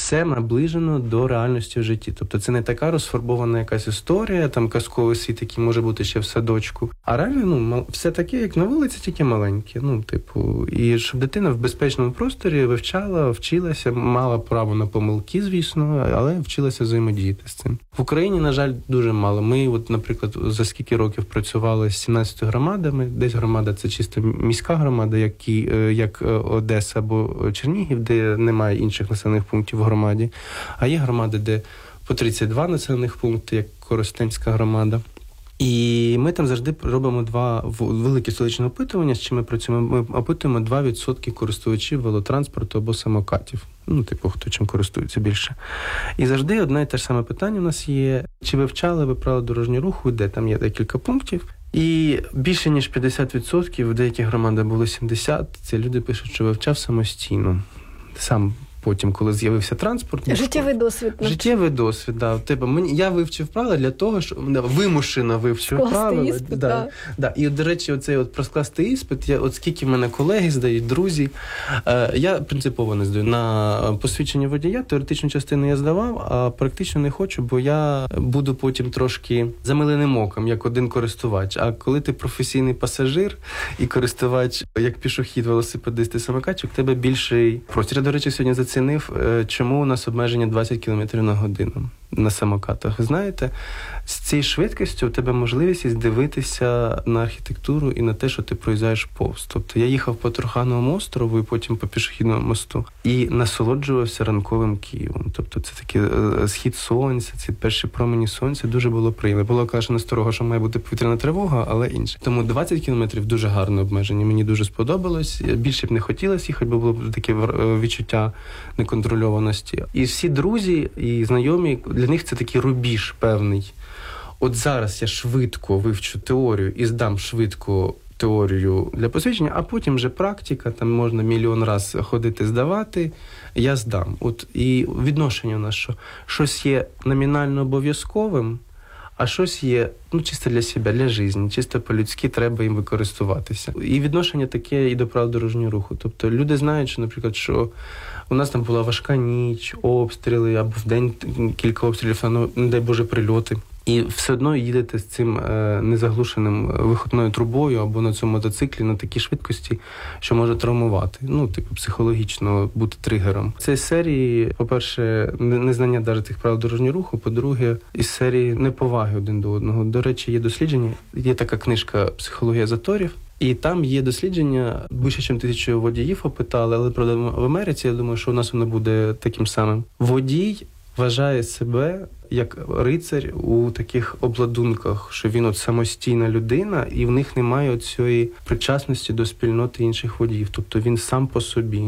все наближено до реальності в житті. Тобто це не така розфарбована якась історія, там казковий світ, який може бути ще в садочку. А реально, все таке, як на вулиці, тільки маленьке. І щоб дитина в безпечному просторі вивчала, вчилася, мала право на помилки, звісно, але вчилася взаємодіяти з цим. В Україні, на жаль, дуже мало. Ми, наприклад, за скільки років працювали з 17 громадами. Десь громада – це чисто міська громада, як Одеса або Чернігів, де немає інших населених пунктів в громаді. А є громади, де по 32 населених пункти, як Коростенська громада. І ми там завжди робимо 2 великі столичні опитування, з чим ми працюємо. Ми опитуємо 2% користувачів велотранспорту або самокатів. Хто чим користується більше. І завжди одне і те ж саме питання у нас є. Чи вивчали ви правила дорожнього руху, де там є декілька пунктів. І більше ніж 50%, в деяких громадах було 70%, це люди пишуть, що вивчав самостійно. Сам потім, коли з'явився транспорт. Життєвий досвід. Життєвий досвід, да. Я вивчив правила для того, що вимушено вивчив правила. Іспит, да. І, до речі, оцей проскласти іспит, скільки в мене колеги здають, друзі, я принципово не здаю. На посвідчення водія теоретичну частину я здавав, а практично не хочу, бо я буду потім трошки замиленим оком, як один користувач. А коли ти професійний пасажир і користувач, як пішохід, велосипедист і самокатчик, у тебе більший простір. Я, до речі, сьогодні зацінив, чому у нас обмеження 20 км на годину на самокатах. Ви знаєте, з цією швидкістю у тебе можливість дивитися на архітектуру і на те, що ти проїжджаєш повз. Тобто я їхав по Трухановому острову і потім по пішохідному мосту і насолоджувався ранковим Києвом. Тобто це такий схід сонця, ці перші промені сонця, дуже було приємно. Було, конечно, насторога, що має бути повітряна тривога, але інше. Тому 20 кілометрів дуже гарне обмеження. Мені дуже сподобалось. Більше б не хотілося їхати, бо було б таке відчуття неконтрольованості. І всі друзі і знайомі, для них це такий рубіж певний. От зараз я швидко вивчу теорію і здам швидко теорію для посвідчення, а потім вже практика, там можна мільйон раз ходити здавати, я здам. І відношення у нас, що щось є номінально обов'язковим, а щось є, чисто для себе, для життя, чисто по-людськи треба їм використовуватися. І відношення таке і до правил дорожнього руху. Тобто люди знають, що, наприклад, що у нас там була важка ніч, обстріли, або в день кілька обстрілів, не дай Боже, прильоти. І все одно їдете з цим незаглушеним виходною трубою або на цьому мотоциклі на такій швидкості, що може травмувати. Психологічно бути тригером. Це з серії, по-перше, незнання навіть тих правил дорожнього руху, по-друге, із серії неповаги один до одного. До речі, є дослідження, є така книжка «Психологія заторів», і там є дослідження, більше, ніж 1000 водіїв опитали, але, правда, в Америці, я думаю, що у нас воно буде таким самим. Водій вважає себе як рицарь у таких обладунках, що він самостійна людина, і в них немає цієї причасності до спільноти інших водіїв. Тобто він сам по собі.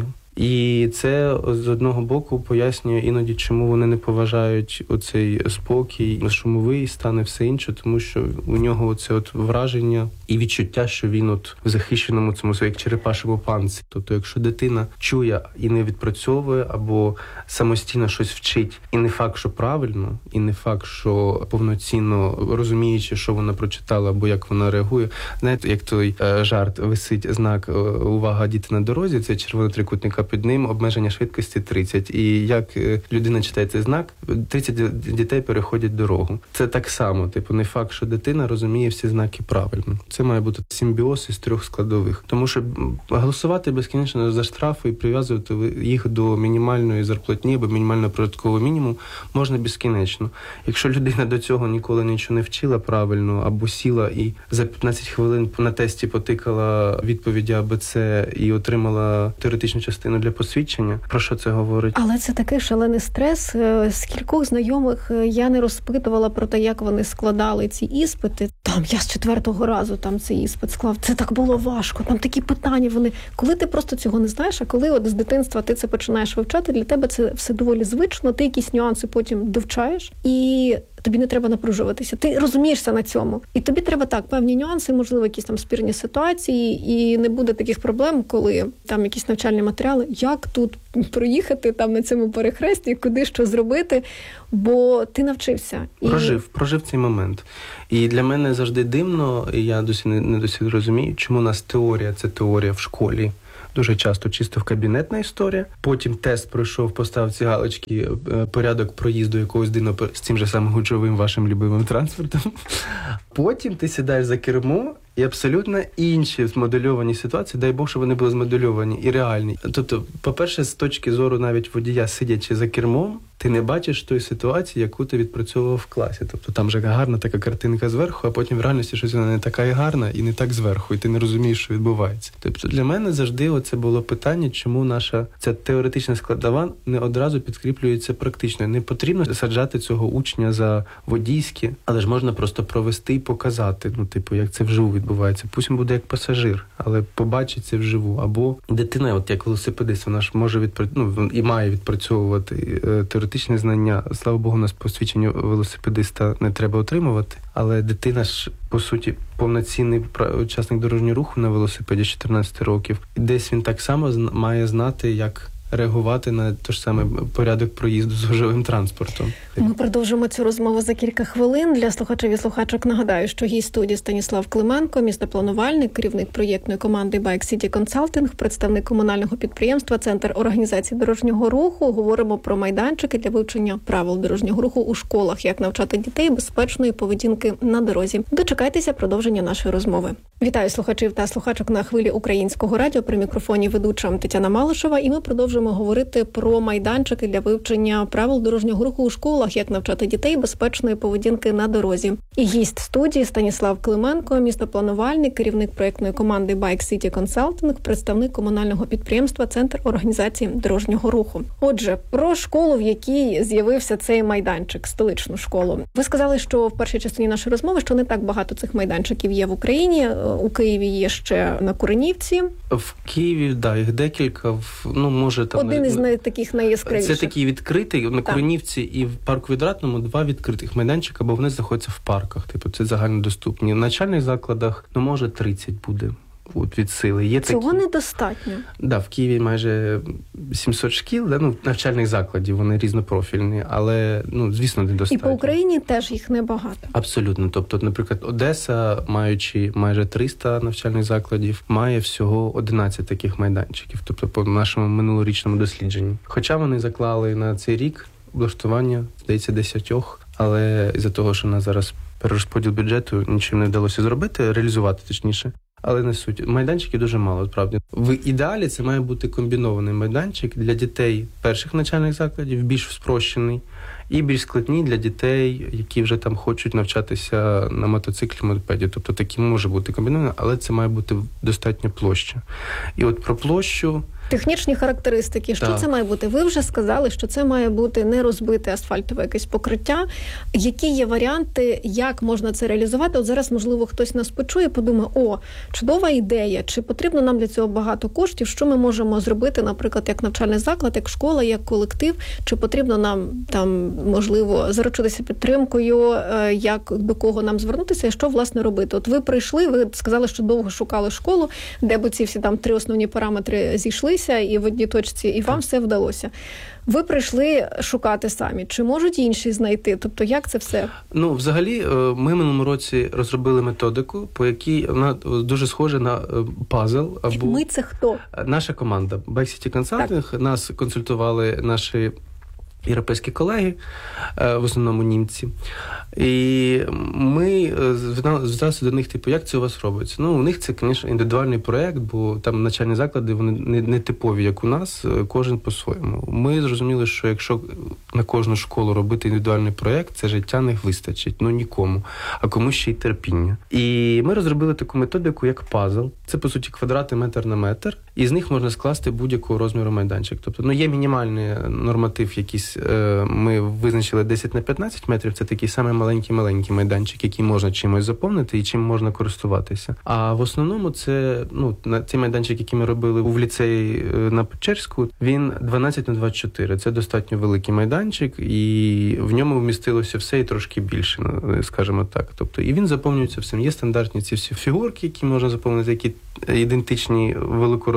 І це, з одного боку, пояснює іноді, чому вони не поважають оцей спокій, шумовий стан і все інше, тому що у нього оце враження і відчуття, що він в захищеному цьому своєму черепашому панці. Тобто, якщо дитина чує і не відпрацьовує, або самостійно щось вчить, і не факт, що правильно, і не факт, що повноцінно розуміючи, що вона прочитала, або як вона реагує. Знаєте, як той жарт, висить знак «Увага, діти на дорозі», це червоний трикутник, під ним обмеження швидкості 30. І як людина читає цей знак, 30 дітей переходять дорогу. Це так само, не факт, що дитина розуміє всі знаки правильно. Це має бути симбіоз із 3 складових. Тому що голосувати безкінечно за штрафи і прив'язувати їх до мінімальної зарплатні або мінімального прожиткового мінімуму можна безкінечно. Якщо людина до цього ніколи нічого не вчила правильно, або сіла і за 15 хвилин на тесті потикала відповіді АБЦ і отримала теоретичну частину для посвідчення, про що це говорить? Але це такий шалений стрес. З кількох знайомих я не розпитувала про те, як вони складали ці іспити. Я з 4-го разу цей іспит склав. Це так було важко. Там такі питання вони. Коли ти просто цього не знаєш, а коли з дитинства ти це починаєш вивчати, для тебе це все доволі звично, ти якісь нюанси потім довчаєш, і тобі не треба напружуватися. Ти розумієшся на цьому. І тобі треба певні нюанси, можливо, якісь спірні ситуації, і не буде таких проблем, коли якісь навчальні матеріали, як тут проїхати на цьому перехресті, куди що зробити, бо ти навчився. Прожив цей момент. І для мене завжди дивно, і я не досі розумію, чому у нас теорія – це теорія в школі. дуже часто чисто кабінетна історія. Потім тест пройшов, поставив ці галочки, порядок проїзду якогось дина з цим же самим гучовим вашим любимим транспортом. Потім ти сідаєш за кермо, і абсолютно інші змодельовані ситуації, дай Бог, щоб вони були змодельовані і реальні. Тобто, по-перше, з точки зору навіть водія, сидячи за кермом, ти не бачиш тої ситуації, яку ти відпрацьовував в класі. Тобто там же гарна така картинка зверху, а потім в реальності щось вона не така і гарна, і не так зверху, і ти не розумієш, що відбувається. Тобто для мене завжди оце було питання, чому наша ця теоретична складова не одразу підкріплюється практично. Не потрібно саджати цього учня за водійське, але ж можна просто провести і показати, як це вживу відбувається. Пусть він буде як пасажир, але побачить це вживу. Або дитина, от як велосипедист, вона ж може і має відпрацьовувати теоретичні знання. Слава Богу, у нас посвідчення велосипедиста не треба отримувати, але дитина ж, по суті, повноцінний учасник дорожнього руху на велосипеді з 14 років. І десь він так само має знати, як реагувати на те ж саме порядок проїзду з гужовим транспортом. Ми продовжимо цю розмову за кілька хвилин. Для слухачів і слухачок нагадаю, що гість студії Станіслав Клименко, містопланувальник, керівник проєктної команди Bike City Consulting, представник комунального підприємства «Центр організації дорожнього руху». Говоримо про майданчики для вивчення правил дорожнього руху у школах, як навчати дітей безпечної поведінки на дорозі. Дочекайтеся продовження нашої розмови. Вітаю слухачів та слухачок на хвилі Українського радіо. При мікрофоні ведуча Тетяна Малишева. І ми продовжуємо говорити про майданчики для вивчення правил дорожнього руху у школах, як навчати дітей безпечної поведінки на дорозі. І гість студії Станіслав Клименко, містопланувальник, керівник проєктної команди Bike City Consulting, представник комунального підприємства «Центр організації дорожнього руху». Отже, про школу, в якій з'явився цей майданчик, столичну школу. Ви сказали, що в першій частині нашої розмови, що не так багато цих майданчиків є в Україні. У Києві є ще на Куренівці. В Києві, їх декілька. Може там... Один із таких найяскравіших. Це такий відкритий. На Куренівці і в парку Відратному 2 відкритих майданчика, бо вони знаходяться в парках. Це загальнодоступні. В навчальних закладах, може 30 буде. Від сили. Є цього такі... недостатньо. В Києві майже 700 шкіл, навчальних закладів, вони різнопрофільні, але, звісно, недостатньо. І по Україні теж їх небагато. Абсолютно. Тобто, наприклад, Одеса, маючи майже 300 навчальних закладів, має всього 11 таких майданчиків, тобто по нашому минулорічному дослідженні. Хоча вони заклали на цей рік облаштування, здається, 10, але із-за того, що у нас зараз перерозподіл бюджету, нічим не вдалося зробити, реалізувати точніше. Але не суть. Майданчиків дуже мало, справді. В ідеалі це має бути комбінований майданчик для дітей перших навчальних закладів, більш спрощений, і більш складні для дітей, які вже там хочуть навчатися на мотоциклі, мопеді. Тобто такі може бути комбінований, але це має бути достатньо площа. І от про площу... Технічні характеристики. Що це має бути? Ви вже сказали, що це має бути не розбите асфальтове якесь покриття. Які є варіанти, як можна це реалізувати? От зараз, можливо, хтось нас почує і подумає, чудова ідея, чи потрібно нам для цього багато коштів? Що ми можемо зробити, наприклад, як навчальний заклад, як школа, як колектив? Чи потрібно нам, можливо, заручитися підтримкою, як до кого нам звернутися і що, власне, робити? От ви прийшли, ви сказали, що довго шукали школу, де б ці всі 3 основні параметри зійшли, і в одній точці, і вам все вдалося. Ви прийшли шукати самі. Чи можуть інші знайти? Тобто, як це все? Взагалі, ми минулому році розробили методику, по якій вона дуже схожа на пазл. Ми – це хто? Наша команда. Bike City Consulting. Нас консультували наші європейські колеги, в основному німці. І ми зверталися до них, як це у вас робиться? У них це, звісно, індивідуальний проєкт, бо там навчальні заклади, вони не типові, як у нас, кожен по-своєму. Ми зрозуміли, що якщо на кожну школу робити індивідуальний проєкт, це життя не вистачить, нікому, а комусь ще й терпіння. І ми розробили таку методику, як пазл. Це, по суті, квадрати метр на метр, і з них можна скласти будь-якого розміру майданчик. Тобто, є мінімальний норматив якийсь, ми визначили 10 на 15 метрів, це такий самий маленький майданчик, який можна чимось заповнити і чим можна користуватися. А в основному це, цей майданчик, який ми робили в ліцеї на Печерську, він 12 на 24. Це достатньо великий майданчик, і в ньому вмістилося все і трошки більше, скажімо так. Тобто, і він заповнюється всім. Є стандартні ці всі фігурки, які можна заповнити, які ідентичні великого розміру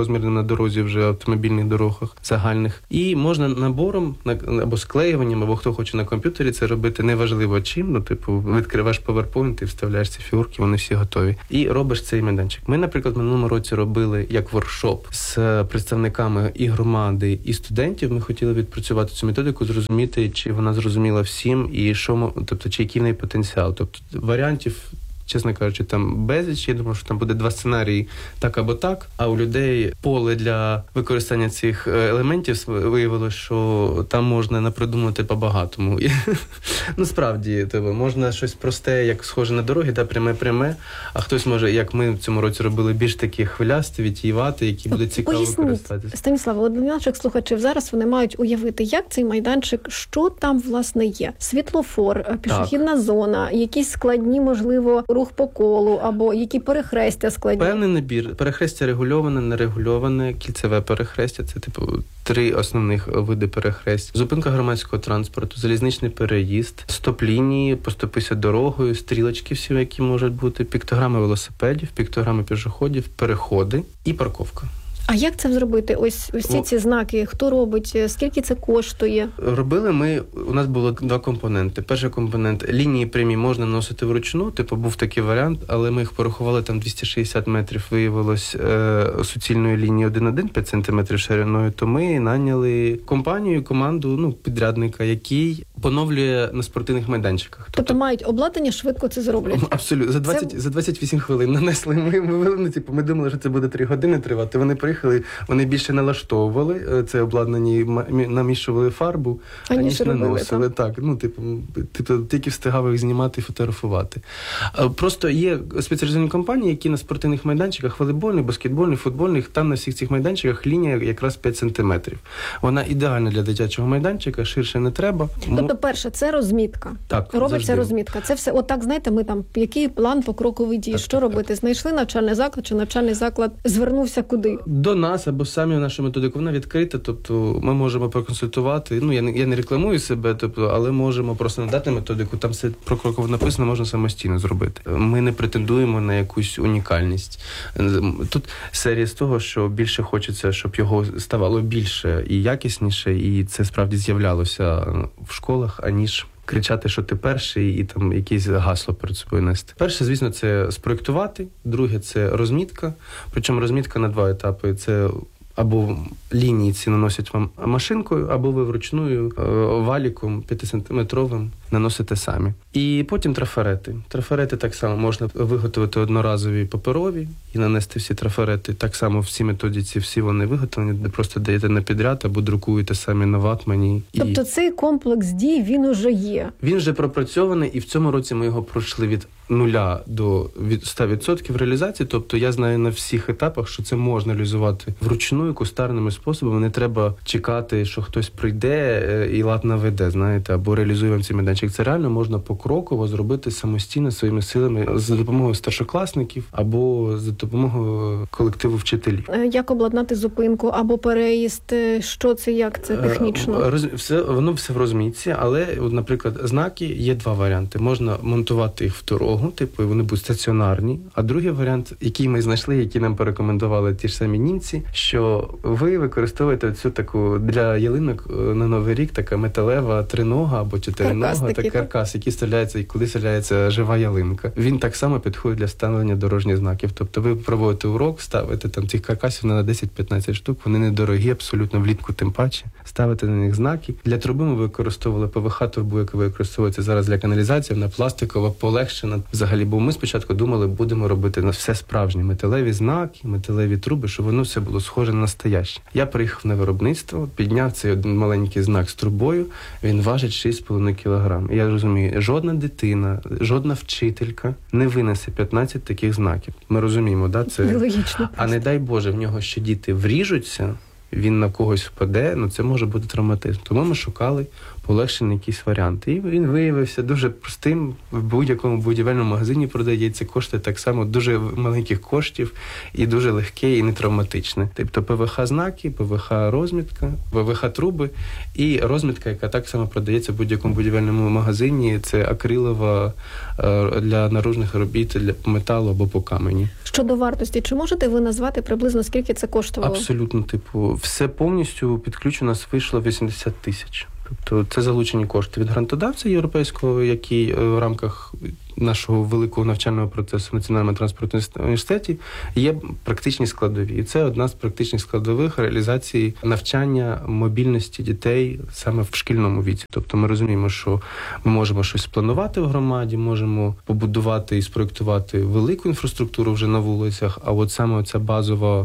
розмірним на дорозі вже автомобільних дорогах загальних. І можна набором або склеюванням, або хто хоче на комп'ютері це робити, неважливо чим, відкриваєш PowerPoint і вставляєш ці фігурки, вони всі готові. І робиш цей майданчик. Ми, наприклад, в минулому році робили як воркшоп з представниками і громади, і студентів. Ми хотіли відпрацювати цю методику, зрозуміти, чи вона зрозуміла всім, і що, чи який в неї потенціал. Тобто варіантів, чесно кажучи, там безліч. Я думаю, що там буде 2 сценарії так або так, а у людей поле для використання цих елементів виявилося, що там можна напридумати по-багатому. Насправді, можна щось просте, як схоже на дороги, та пряме, а хтось може, як ми в цьому році робили, більш такі хвилясті, вітіювати, які буде цікаво користуватися. Станіслав, для наших слухачів зараз вони мають уявити, як цей майданчик, що там, власне, є. Світлофор, пішохідна зона, якісь складні, можливо, рух по колу, або які перехрестя складні? Певний набір. Перехрестя регульоване, нерегульоване, кільцеве перехрестя. Це, 3 основних види перехресть. Зупинка громадського транспорту, залізничний переїзд, стоп-лінії, поступися дорогою, стрілочки всі, які можуть бути, піктограми велосипедів, піктограми пішоходів, переходи і парковка. А як це зробити? Ось ці знаки, хто робить, скільки це коштує? Робили ми, у нас було 2 компоненти. Перший компонент – лінії прямі можна носити вручну, був такий варіант, але ми їх порахували, там 260 метрів виявилось суцільної лінії 1,1, 5 см шириною, то ми наняли команду, підрядника, який поновлює на спортивних майданчиках. Тобто мають обладнання, швидко це зроблять? Абсолютно. За 28 хвилин нанесли. Ми думали, що це буде 3 години тривати. Вони приїхали, вони більше налаштовували це обладнання, намішували фарбу, аніж наносили. Так, тільки встигали їх знімати і фотографувати. Просто є спеціалізовані компанії, які на спортивних майданчиках, волейбольних, баскетбольних, футбольних, там на всіх цих майданчиках лінія якраз 5 сантиметрів. Вона ідеальна для дитячого майданчика, ширше не треба. Тобто, перше, це розмітка. Так, робиться завжди. Розмітка. Це все, отак, знаєте, ми там, який план покроковий дій, що робити? Знайшли навчальний заклад, чи навчальний заклад звернувся куди? До нас, або самі нашу методику, вона відкрита, тобто ми можемо проконсультувати, я не рекламую себе, але можемо просто надати методику, там все прокроково написано, можна самостійно зробити. Ми не претендуємо на якусь унікальність. Тут серія з того, що більше хочеться, щоб його ставало більше і якісніше, і це справді з'являлося в школах, аніж кричати, що ти перший, і там якесь гасло перед собою нести. Перше, звісно, це спроєктувати. Друге, це розмітка. Причому розмітка на 2 етапи. Це або лінії ці наносять вам машинкою, або ви вручную валіком 5-сантиметровим наносите самі. І потім трафарети. Трафарети так само можна виготовити одноразові паперові і нанести всі трафарети. Так само всі методиці, всі вони виготовлені, де просто даєте на підряд або друкуєте самі на ватмані. Тобто цей комплекс дій, він уже є? Він вже пропрацьований, і в цьому році ми його пройшли від 0 до 100% реалізації. Тобто я знаю на всіх етапах, що це можна реалізувати вручну, кустарними способами. Не треба чекати, що хтось прийде і лад наведе, знаєте, або реалізує вам цей майданчик. Це реально можна покроково зробити самостійно своїми силами за допомогою старшокласників або за допомогою колективу вчителів. Як обладнати зупинку або переїзд? Що це, як це технічно? Воно все в розмітці, але, наприклад, знаки є 2 варіанти. Можна монтувати їх в дорогу, вони будуть стаціонарні. А другий варіант, який ми знайшли, який нам порекомендували ті ж самі німці, що ви використовуєте цю таку для ялинок на Новий рік така металева тринога або чотиринога, так каркас, який вставляється, і куди вставляється жива ялинка. Він так само підходить для встановлення дорожніх знаків. Тобто ви проводите урок, ставите там цих каркасів на 10-15 штук, вони недорогі, абсолютно влітку тим паче. Ставите на них знаки. Для труби ми використовували ПВХ-трубу, яка використовується зараз для каналізації, вона пластикова, полегшена. Взагалі, бо ми спочатку думали, будемо робити на все справжнє. Металеві знаки, металеві труби, щоб воно все було схоже на настояще. Я приїхав на виробництво, підняв цей один маленький знак з трубою, він важить 6,5 кг. Я розумію, жодна дитина, жодна вчителька не винесе 15 таких знаків. Ми розуміємо, це логічно. А не дай Боже, в нього ще діти вріжуться, він на когось впаде, це може бути травматизм. Тому ми шукали полегшений якийсь варіант. І він виявився дуже простим. В будь-якому будівельному магазині продається, коштує так само дуже маленьких коштів і дуже легке і не травматичне. Тобто ПВХ-знаки, ПВХ-розмітка, ПВХ-труби і розмітка, яка так само продається в будь-якому будівельному магазині. Це акрилова для наружних робіт, для металу або по камені. Щодо вартості, чи можете ви назвати приблизно, скільки це коштувало? Абсолютно, все повністю під ключ у нас вийшло 80 тисяч. Тобто це залучені кошти від грантодавця європейського, який в рамках нашого великого навчального процесу в Національному транспортному університеті є практичні складові. І це одна з практичних складових реалізації навчання мобільності дітей саме в шкільному віці. Тобто ми розуміємо, що ми можемо щось спланувати в громаді, можемо побудувати і спроєктувати велику інфраструктуру вже на вулицях, а от саме оця базова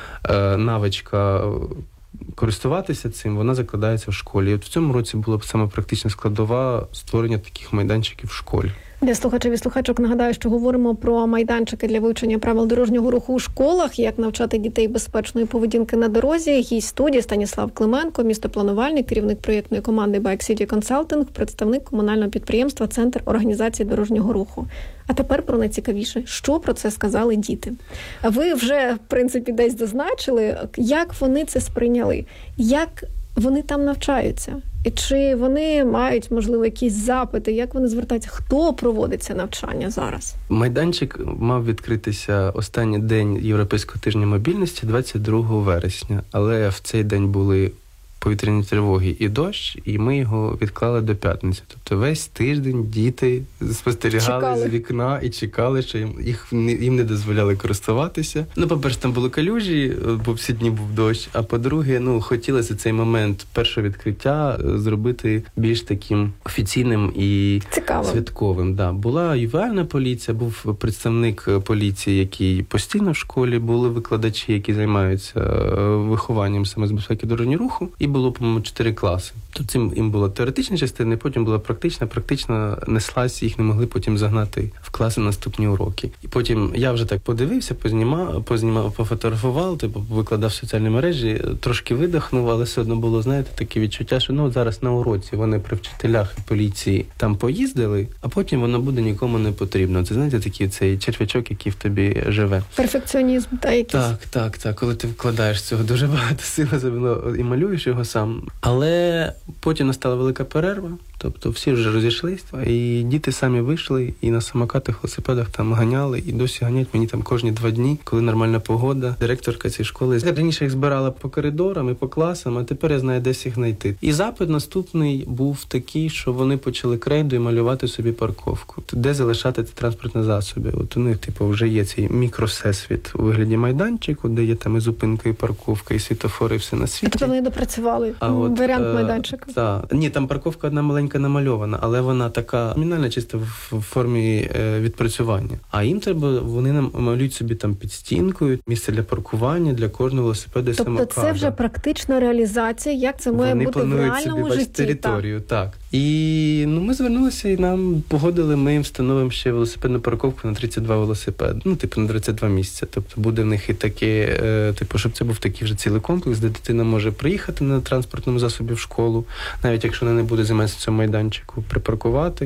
навичка користуватися цим, вона закладається в школі. І от в цьому році була б саме практична складова створення таких майданчиків в школі. Для слухачів і слухачок нагадаю, що говоримо про майданчики для вивчення правил дорожнього руху у школах, як навчати дітей безпечної поведінки на дорозі. Гість студії Станіслав Клименко, містопланувальник, керівник проєктної команди Bike City Consulting, представник комунального підприємства «Центр організації дорожнього руху». А тепер про найцікавіше. Що про це сказали діти? Ви вже, в принципі, десь зазначили, як вони це сприйняли, як вони там навчаються. І чи вони мають, можливо, якісь запити, як вони звертаються, хто проводить це навчання зараз? Майданчик мав відкритися останній день Європейського тижня мобільності 22 вересня, але в цей день були повітряні тривоги і дощ, і ми його відклали до п'ятниці. Тобто весь тиждень діти спостерігали з вікна і чекали, що їм не дозволяли користуватися. По-перше, там були калюжі, бо всі дні був дощ, а по-друге, хотілося цей момент першого відкриття зробити більш таким офіційним і цікавим. Святковим. Да. Була ювенальна поліція, був представник поліції, який постійно в школі, були викладачі, які займаються вихованням саме з безпеки дорожнього руху, і було, по-моєму, 4 класи. Тут їм була теоретична частина, потім була практична. Практично неслась, їх не могли потім загнати в класи наступні уроки. І потім я вже так подивився, познімав, пофотографував, викладав в соціальні мережі, трошки видихнув, але все одно було, таке відчуття, що зараз на уроці вони при вчителях і поліції там поїздили, а потім воно буде нікому не потрібно. Це, такий цей черв'ячок, який в тобі живе. Перфекціонізм, якийсь. Так. Коли ти вкладаєш цього дуже багато сил, особливо і малюєш його сам. Але потім настала велика перерва, тобто всі вже розійшлись, і діти самі вийшли, і на самокатах, велосипедах там ганяли, і досі ганять мені там кожні 2 дні, коли нормальна погода. Директорка цієї школи раніше їх збирала по коридорам і по класам, а тепер я знаю, десь їх знайти. І запит наступний був такий, що вони почали крейдою малювати собі парковку. Де залишати ці транспортні засоби? От у них, вже є цей мікросесвіт у вигляді майданчику, де є там і зупинка, і парковка, і світофори, і все на світі. Тобто вони допрацювали варіант майданчика? Так. Ні, там парковка одна маленька намальована, але вона така номінальна, чисто в формі відпрацювання. А їм треба, вони намалюють собі там під стінкою місце для паркування, для кожного велосипеда і самоката. Тобто це вже практична реалізація, як це має бути в реальному житті. Територію, так. І ми звернулися і нам погодили, ми їм встановимо ще велосипедну парковку на 32 велосипеди. На 32 місця. Тобто буде в них і таке, щоб це був такий вже цілий комплекс, де дитина може приїхати на транспортному засобі в школу, навіть якщо вона не буде займатися в цьому майданчику, припаркувати,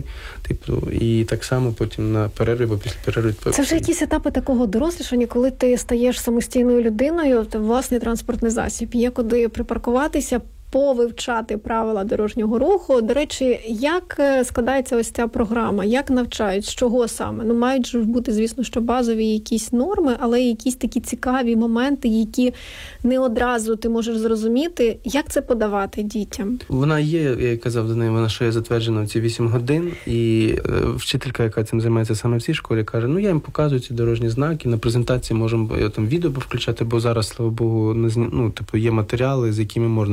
і так само потім на перерві або після перерви. Це вже якісь етапи такого дорослішання, коли ти стаєш самостійною людиною, власний транспортний засіб. Є куди припаркуватися, повивчати правила дорожнього руху. До речі, як складається ось ця програма? Як навчають? З чого саме? Мають ж бути, звісно, що базові якісь норми, але якісь такі цікаві моменти, які не одразу ти можеш зрозуміти. Як це подавати дітям? Вона є, я казав до неї, вона що є затверджена в ці 8 годин, і вчителька, яка цим займається саме в цій школі, каже, я їм показую ці дорожні знаки, на презентації можемо там відео повключати, бо зараз, слава Богу, є матеріали, з якими можна працювати.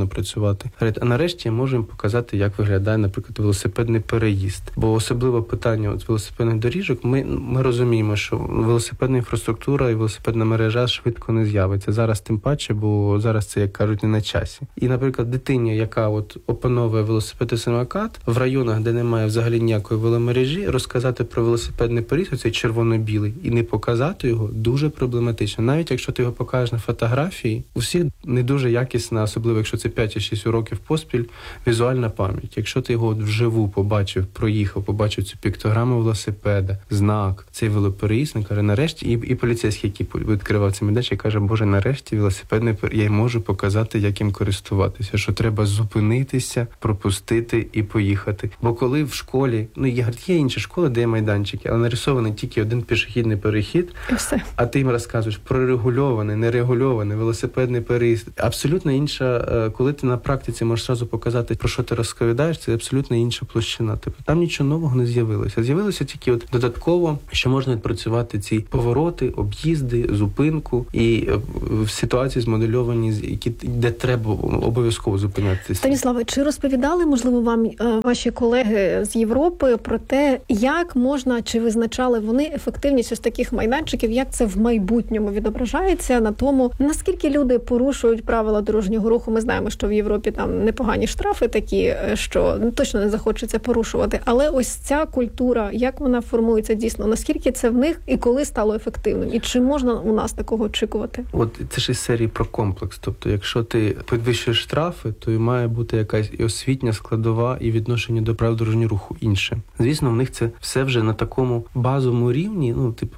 працювати. А нарешті можемо показати, як виглядає, наприклад, велосипедний переїзд. Бо особливо питання велосипедних доріжок, ми розуміємо, що велосипедна інфраструктура і велосипедна мережа швидко не з'явиться. Зараз тим паче, бо зараз це, як кажуть, не на часі. І, наприклад, дитині, яка опановує велосипед і самокат, в районах, де немає взагалі ніякої веломережі, розказати про велосипедний переїзд, оцей червоно-білий, і не показати його дуже проблематично. Навіть якщо ти його покажеш на фотографії, у всіх не дуже якісна, особливо якщо це 5 чи 6 років поспіль, візуальна пам'ять. Якщо ти його вживу побачив, проїхав, побачив цю піктограму велосипеда, знак, цей велопереїзд, він каже, нарешті, і поліцейський, який відкривав цей майданчик, каже, боже, нарешті велосипедний переїзд, я можу показати, як їм користуватися, що треба зупинитися, пропустити і поїхати. Бо коли в школі, є інші школи, де є майданчики, але нарисований тільки один пішохідний перехід, а ти їм розказуєш про регульований, нерегульований велосипедний переїзд. Абсолютно інша, коли ти на практиці можеш одразу показати, про що ти розповідаєш, це абсолютно інша площина. Тобто там нічого нового не з'явилося. З'явилося тільки додатково, що можна відпрацювати ці повороти, об'їзди, зупинку і в ситуації змодельовані, де треба обов'язково зупинятися. Станіславе, чи розповідали, можливо, вам ваші колеги з Європи про те, як можна, чи визначали вони ефективність ось таких майданчиків, як це в майбутньому відображається на тому, наскільки люди порушують правила дорожнього руху? Ми знаємо, що в Європі там непогані штрафи такі, що точно не захочеться порушувати. Але ось ця культура, як вона формується дійсно, наскільки це в них і коли стало ефективним? І чи можна у нас такого очікувати? Це ж із серії про комплекс. Тобто, якщо ти підвищуєш штрафи, то і має бути якась і освітня складова, і відношення до правил дорожнього руху інше. Звісно, в них це все вже на такому базовому рівні,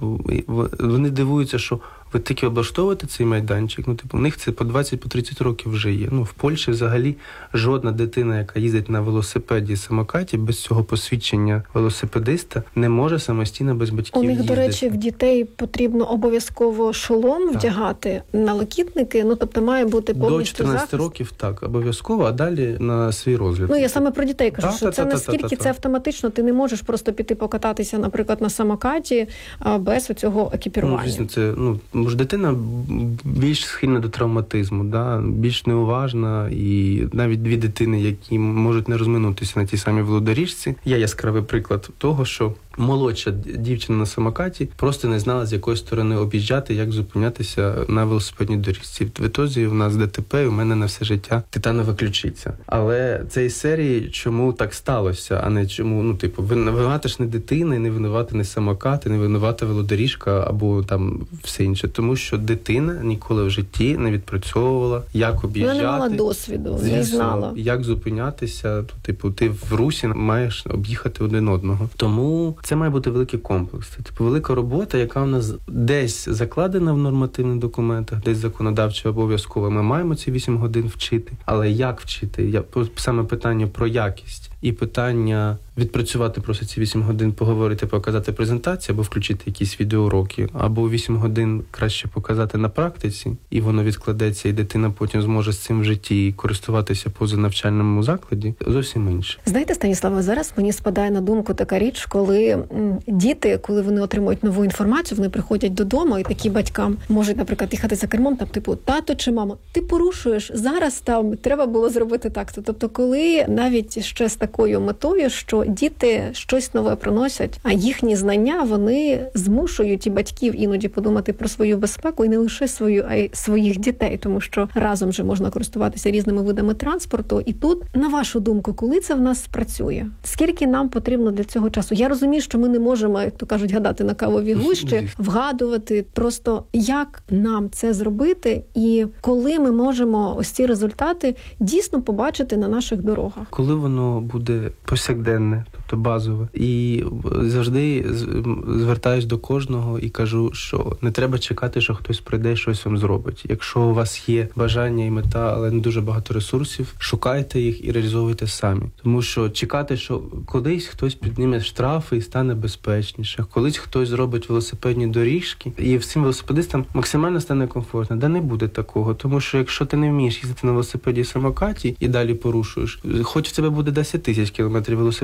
вони дивуються, що ви тільки облаштовуєте цей майданчик, в них це по 20-30 років вже є. В Польщі взагалі жодна дитина, яка їздить на велосипеді і самокаті, без цього посвідчення велосипедиста не може самостійно без батьків їздити. У них, до речі, в дітей потрібно обов'язково шолом вдягати, налокітники, тобто має бути повністю захист. До 14 років так, обов'язково, а далі на свій розгляд. Я саме про дітей кажу, що це наскільки це автоматично, ти не можеш просто піти покататися, наприклад, на самокаті без цього екіпірування. Звісно, це, може, дитина більш схильна до травматизму, більш неуважна, і навіть дві дитини, які можуть не розминутися на тій самій велодоріжці. Є яскравий приклад того, що молодша дівчина на самокаті просто не знала, з якої сторони об'їжджати, як зупинятися на велосипедній доріжці. В ітозі в нас ДТП, і в мене на все життя титанова ключиця. Але це із серії, чому так сталося, а не чому, винувата ж не дитина, не винувати не самокат, не винувата велодоріжка або там все інше. Тому що дитина ніколи в житті не відпрацьовувала, як об'їжджати. Вона не мала досвіду, не знала. Як зупинятися. Ти в русі маєш об'їхати один одного. Тому це має бути великий комплекс. Велика робота, яка у нас десь закладена в нормативних документах, десь законодавчо обов'язково. Ми маємо ці 8 годин вчити. Але як вчити? Саме питання про якість і питання відпрацювати просто ці 8 годин, поговорити, показати презентацію, або включити якісь відеоуроки, або 8 годин краще показати на практиці, і воно відкладеться, і дитина потім зможе з цим в житті користуватися поза навчальному закладі, зовсім інше. Знаєте, Станіславе, зараз мені спадає на думку така річ, коли діти, коли вони отримують нову інформацію, вони приходять додому, і такі батькам можуть, наприклад, їхати за кермом, тато чи мама, ти порушуєш, зараз треба було зробити так-то. Тобто, коли навіть ще з такою метою, що діти щось нове приносять, а їхні знання, вони змушують і батьків іноді подумати про свою безпеку, і не лише свою, а й своїх дітей, тому що разом же можна користуватися різними видами транспорту. І тут, на вашу думку, коли це в нас спрацює? Скільки нам потрібно для цього часу? Я розумію, що ми не можемо, як то кажуть, гадати на кавовій гущі, вгадувати. Просто як нам це зробити і коли ми можемо ось ці результати дійсно побачити на наших дорогах? Коли воно буде повсякденне, тобто базове. І завжди звертаюсь до кожного і кажу, що не треба чекати, що хтось прийде і щось вам зробить. Якщо у вас є бажання і мета, але не дуже багато ресурсів, шукайте їх і реалізовуйте самі. Тому що чекати, що колись хтось підніме штрафи і стане безпечніше, колись хтось зробить велосипедні доріжки, і всім велосипедистам максимально стане комфортно. Да не буде такого, тому що якщо ти не вмієш їздити на велосипеді і самокаті і далі порушуєш, хоч в тебе буде 10 тисяч кілометрів велосипедних доріжок,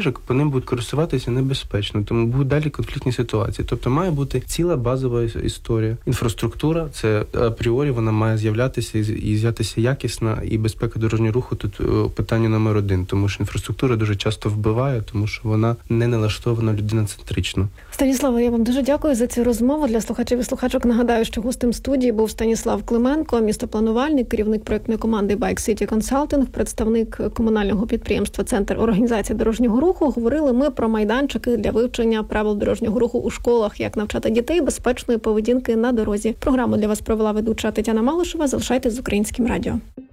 ліжок, по ним будуть користуватися небезпечно, тому будуть далі конфліктні ситуації. Тобто має бути ціла базова історія. Інфраструктура, це апріорі вона має з'являтися і з'являтися якісна, і безпека дорожнього руху тут питання номер 1, тому що інфраструктура дуже часто вбиває, тому що вона не налаштована людиноцентрично. Станіславе, я вам дуже дякую за цю розмову. Для слухачів і слухачок нагадаю, що гостем студії був Станіслав Клименко, містопланувальник, керівник проєктної команди Bike City Consulting, представник комунального підприємства «Центр організації дорожнього руху». Говорили ми про майданчики для вивчення правил дорожнього руху у школах, як навчати дітей безпечної поведінки на дорозі. Програму для вас провела ведуча Тетяна Малишева. Залишайтесь з Українським радіо.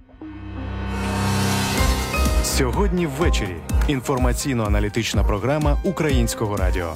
Сьогодні ввечері. Інформаційно-аналітична програма Українського радіо.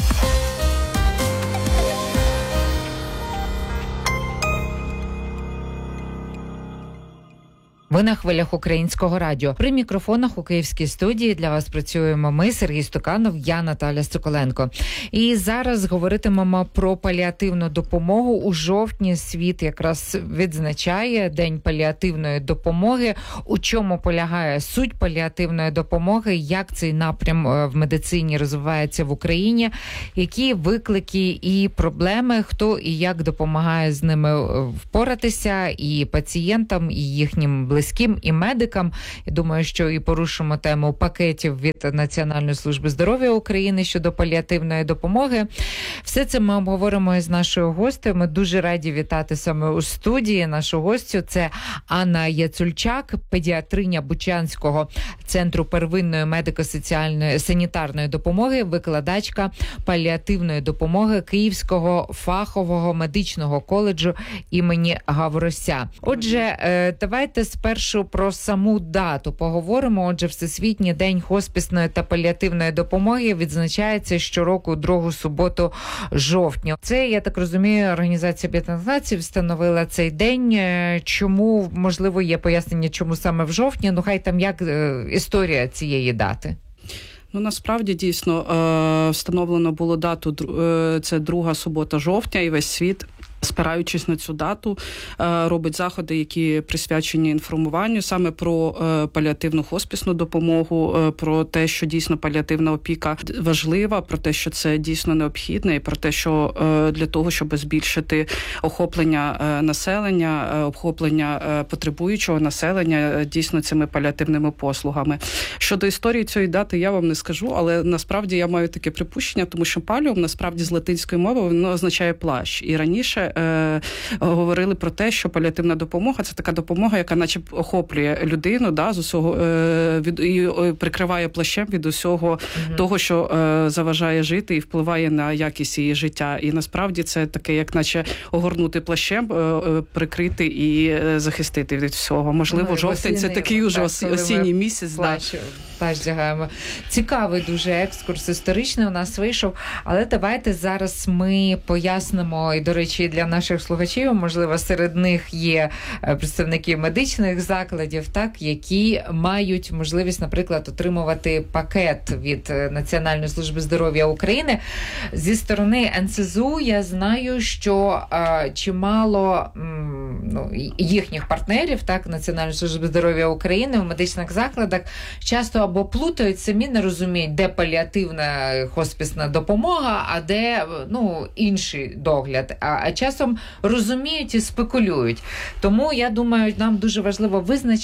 Ви на хвилях Українського радіо. При мікрофонах у Київській студії для вас працюємо ми, Сергій Стуканов, я Наталя Соколенко. І зараз говоритимемо про паліативну допомогу. У жовтні світ якраз відзначає День паліативної допомоги. У чому полягає суть паліативної допомоги, як цей напрям в медицині розвивається в Україні, які виклики і проблеми, хто і як допомагає з ними впоратися і пацієнтам, і їхнім близьким, і медикам. Я думаю, що і порушимо тему пакетів від Національної служби здоров'я України щодо паліативної допомоги. Все це ми обговоримо із нашою гостею. Ми дуже раді вітати саме у студії нашу гостю. Це Анна Яцульчак, педіатриня Бучанського центру первинної медико-соціальної санітарної допомоги, викладачка паліативної допомоги Київського фахового медичного коледжу імені Гаврося. Отже, давайте спершу про саму дату поговоримо. Отже, Всесвітній день хоспісної та паліативної допомоги відзначається щороку другу суботу жовтня. Це, я так розумію, Організація Об'єднаних Націй встановила цей день. Чому, можливо, є пояснення, чому саме в жовтні? Ну, хай там як історія цієї дати. Ну, насправді, дійсно, встановлено було дату, це друга субота жовтня, і весь світ, спираючись на цю дату, робить заходи, які присвячені інформуванню саме про паліативну хоспісну допомогу, про те, що дійсно паліативна опіка важлива, про те, що це дійсно необхідне, і про те, що для того, щоб збільшити охоплення населення, охоплення потребуючого населення дійсно цими паліативними послугами. Щодо історії цієї дати я вам не скажу, але насправді я маю таке припущення, тому що паліум насправді з латинської мови воно означає плащ. І раніше говорили про те, що паліативна допомога – це така допомога, яка наче охоплює людину, да, з усього, і прикриває плащем від усього того, що заважає жити і впливає на якість її життя. І насправді це таке, як наче огорнути плащем, прикрити і захистити від всього. Можливо, жовтень – це такий уже осінній місяць. Плащ вдягаємо. Цікавий дуже екскурс історичний у нас вийшов, але давайте зараз ми пояснимо, і, до речі, для наших слухачів, можливо, серед них є представники медичних закладів, так, які мають можливість, наприклад, отримувати пакет від Національної служби здоров'я України. Зі сторони НСЗУ я знаю, що чимало їхніх партнерів, так, Національної служби здоров'я України в медичних закладах часто або плутають, самі не розуміють, де паліативна хоспісна допомога, а де інший догляд. А часом розуміють і спекулюють. Тому, я думаю, нам дуже важливо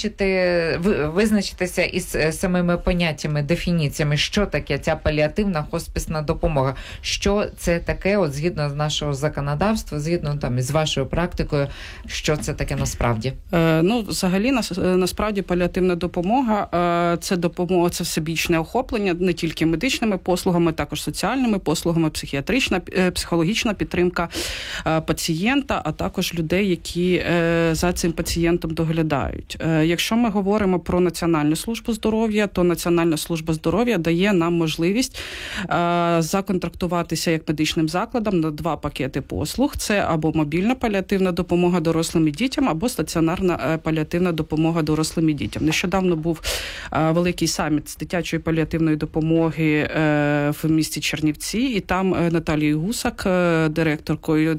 визначитися із самими поняттями, дефініціями, що таке ця паліативна хоспісна допомога. Що це таке, от згідно з нашого законодавства, згідно там із вашою практикою, що це таке насправді? Взагалі, насправді паліативна допомога – це допомога, це всебічне охоплення не тільки медичними послугами, також соціальними послугами, психіатрична, психологічна підтримка пацієнта, а також людей, які за цим пацієнтом доглядають. Якщо ми говоримо про Національну службу здоров'я, то Національна служба здоров'я дає нам можливість законтрактуватися як медичним закладам на 2 пакети послуг. Це або мобільна паліативна допомога дорослим і дітям, або стаціонарна паліативна допомога дорослим і дітям. Нещодавно був великий саміт з дитячої паліативної допомоги в місті Чернівці, і там Наталією Гусак, директоркою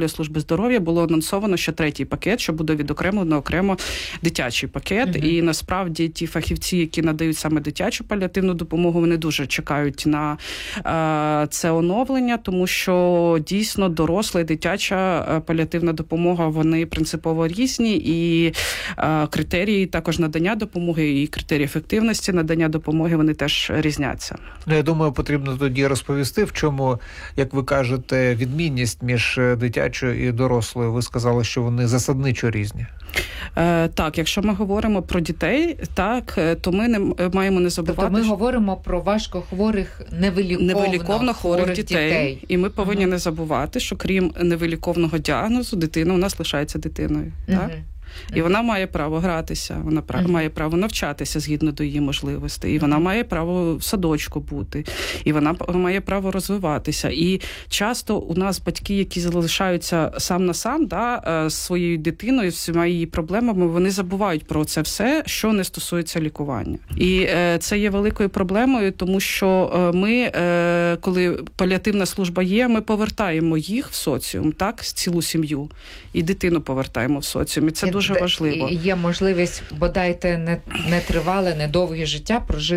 Національної служби здоров'я було анонсовано ще 3-й пакет, що буде відокремлено окремо дитячий пакет. І насправді ті фахівці, які надають саме дитячу паліативну допомогу, вони дуже чекають на це оновлення, тому що дійсно доросла і дитяча паліативна допомога, вони принципово різні, і критерії також надання допомоги, і критерії ефективності надання допомоги, вони теж різняться. Ну, я думаю, потрібно тоді розповісти, в чому, як ви кажете, відмінність між дитячою і дорослою. Ви сказали, що вони засадничо різні. Так, якщо ми говоримо про дітей, так, то ми не маємо не забувати... Тобто ми говоримо про важкохворих, невиліковно хворих дітей. І ми повинні не забувати, що крім невиліковного діагнозу, дитина у нас лишається дитиною. Так? І вона має право гратися, вона має право навчатися згідно до її можливостей, і вона має право в садочку бути, і вона має право розвиватися. І часто у нас батьки, які залишаються сам на сам з своєю дитиною, з всіма її проблемами, вони забувають про це все, що не стосується лікування. І це є великою проблемою, тому що ми, коли паліативна служба є, ми повертаємо їх в соціум, так, цілу сім'ю, і дитину повертаємо в соціум. І це дуже важливо. Є можливість, бодай не тривале, не довге життя,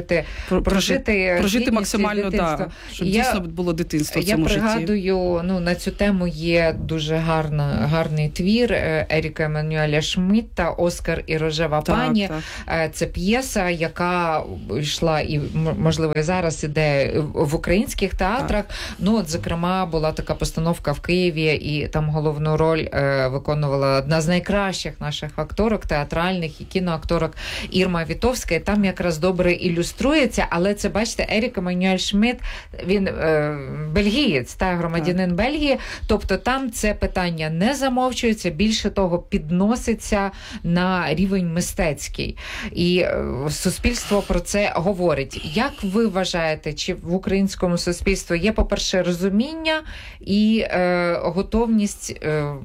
прожити максимально, щоб дійсно було дитинство в цьому житті. Я пригадую, на цю тему є дуже гарний твір Еріка Еммануеля Шмідта «Оскар і рожева пані». Це п'єса, яка йшла і, можливо, і зараз іде в українських театрах. Зокрема, була така постановка в Києві, і там головну роль виконувала одна з найкращих наших акторок, театральних і кіноакторок Ірма Вітовська, і там якраз добре ілюструється, але це, бачите, Ерік Еммануель Шмідт, він бельгієць, громадянин Бельгії, тобто там це питання не замовчується, більше того, підноситься на рівень мистецький. І суспільство про це говорить. Як ви вважаєте, чи в українському суспільстві є, по-перше, розуміння і готовність,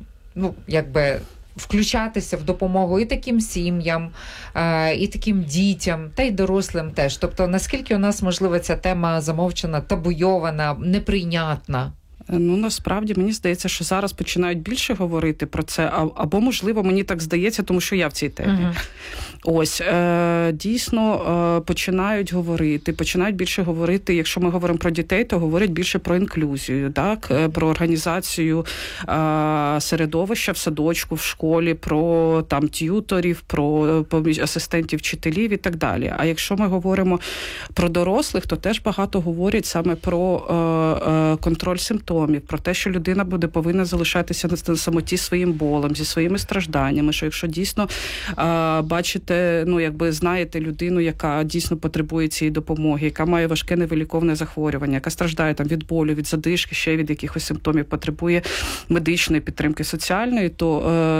включатися в допомогу і таким сім'ям, і таким дітям, та й дорослим теж. Тобто, наскільки у нас, можливо, ця тема замовчена, табуйована, неприйнятна? Насправді, мені здається, що зараз починають більше говорити про це, або, можливо, мені так здається, тому що я в цій темі. Ось, дійсно, починають більше говорити, якщо ми говоримо про дітей, то говорять більше про інклюзію, так, про організацію середовища в садочку, в школі, про там т'юторів, про асистентів вчителів і так далі. А якщо ми говоримо про дорослих, то теж багато говорять саме про контроль симптомів, про те, що людина повинна залишатися на самоті своїм болем, зі своїми стражданнями, що якщо дійсно бачите, знаєте людину, яка дійсно потребує цієї допомоги, яка має важке невиліковне захворювання, яка страждає там від болю, від задишки, ще від якихось симптомів, потребує медичної підтримки, соціальної, то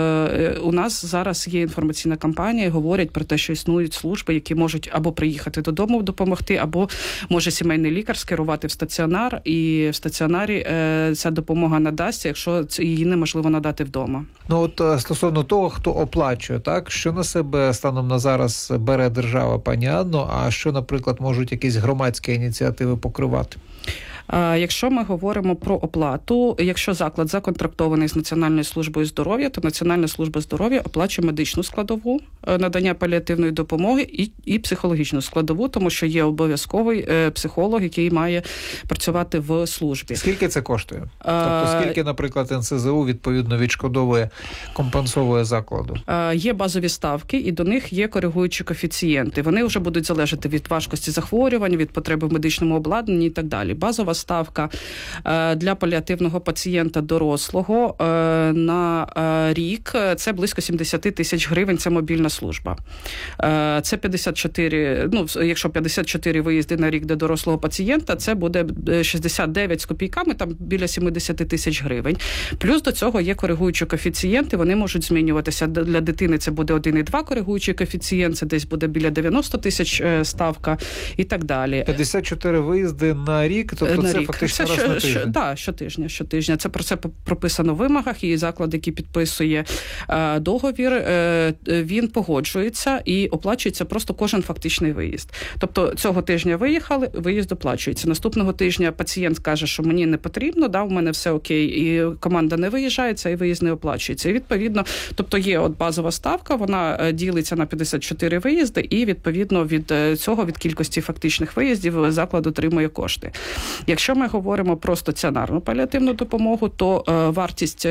у нас зараз є інформаційна кампанія, говорять про те, що існують служби, які можуть або приїхати додому допомогти, або може сімейний лікар скерувати в стаціонар, і в стаціонарі ця допомога надасться, якщо її неможливо надати вдома. Стосовно того, хто оплачує, так, що на себе станом на зараз бере держава, пані Анно, а що, наприклад, можуть якісь громадські ініціативи покривати? Якщо ми говоримо про оплату, якщо заклад законтрактований з Національною службою здоров'я, то Національна служба здоров'я оплачує медичну складову, надання паліативної допомоги і психологічну складову, тому що є обов'язковий психолог, який має працювати в службі. Скільки це коштує? Тобто скільки, наприклад, НСЗУ відповідно відшкодовує, компенсовує закладу? Є базові ставки, і до них є коригуючі коефіцієнти. Вони вже будуть залежати від важкості захворювань, від потреби в медичному обладнанні і так далі. Базова ставка для паліативного пацієнта дорослого на рік – це близько 70 тисяч гривень, це мобільна служба. Це 54, якщо 54 виїзди на рік до дорослого пацієнта, це буде 69 з копійками, там біля 70 тисяч гривень. Плюс до цього є коригуючі коефіцієнти, вони можуть змінюватися. Для дитини це буде 1,2 коригуючий коефіцієнт, це десь буде біля 90 тисяч ставка і так далі. 54 виїзди на рік, тобто це фактично раз на тиждень. Так, щотижня. Це про це прописано в вимогах, і заклад, який підписує договір, він погоджується і оплачується просто кожен фактичний виїзд. Тобто цього тижня виїхали, виїзд оплачується. Наступного тижня пацієнт каже, що мені не потрібно, в мене все окей, і команда не виїжджає, цей виїзд не оплачується. І відповідно, тобто є от базова ставка, вона ділиться на 54 виїзди, і відповідно від цього, від кількості фактичних виїздів, заклад отримує кошти. Якщо ми говоримо про стаціонарну паліативну допомогу, то вартість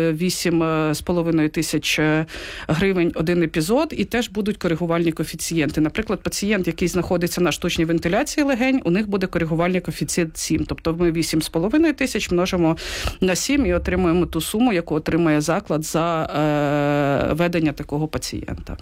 8,5 тисяч гривень один епізод, і теж будуть коригувальні коефіцієнти. Наприклад, пацієнт, який знаходиться на штучній вентиляції легень, у них буде коригувальний коефіцієнт 7. Тобто ми 8,5 тисяч множимо на 7 і отримуємо ту суму, яку отримує заклад за ведення такого пацієнта.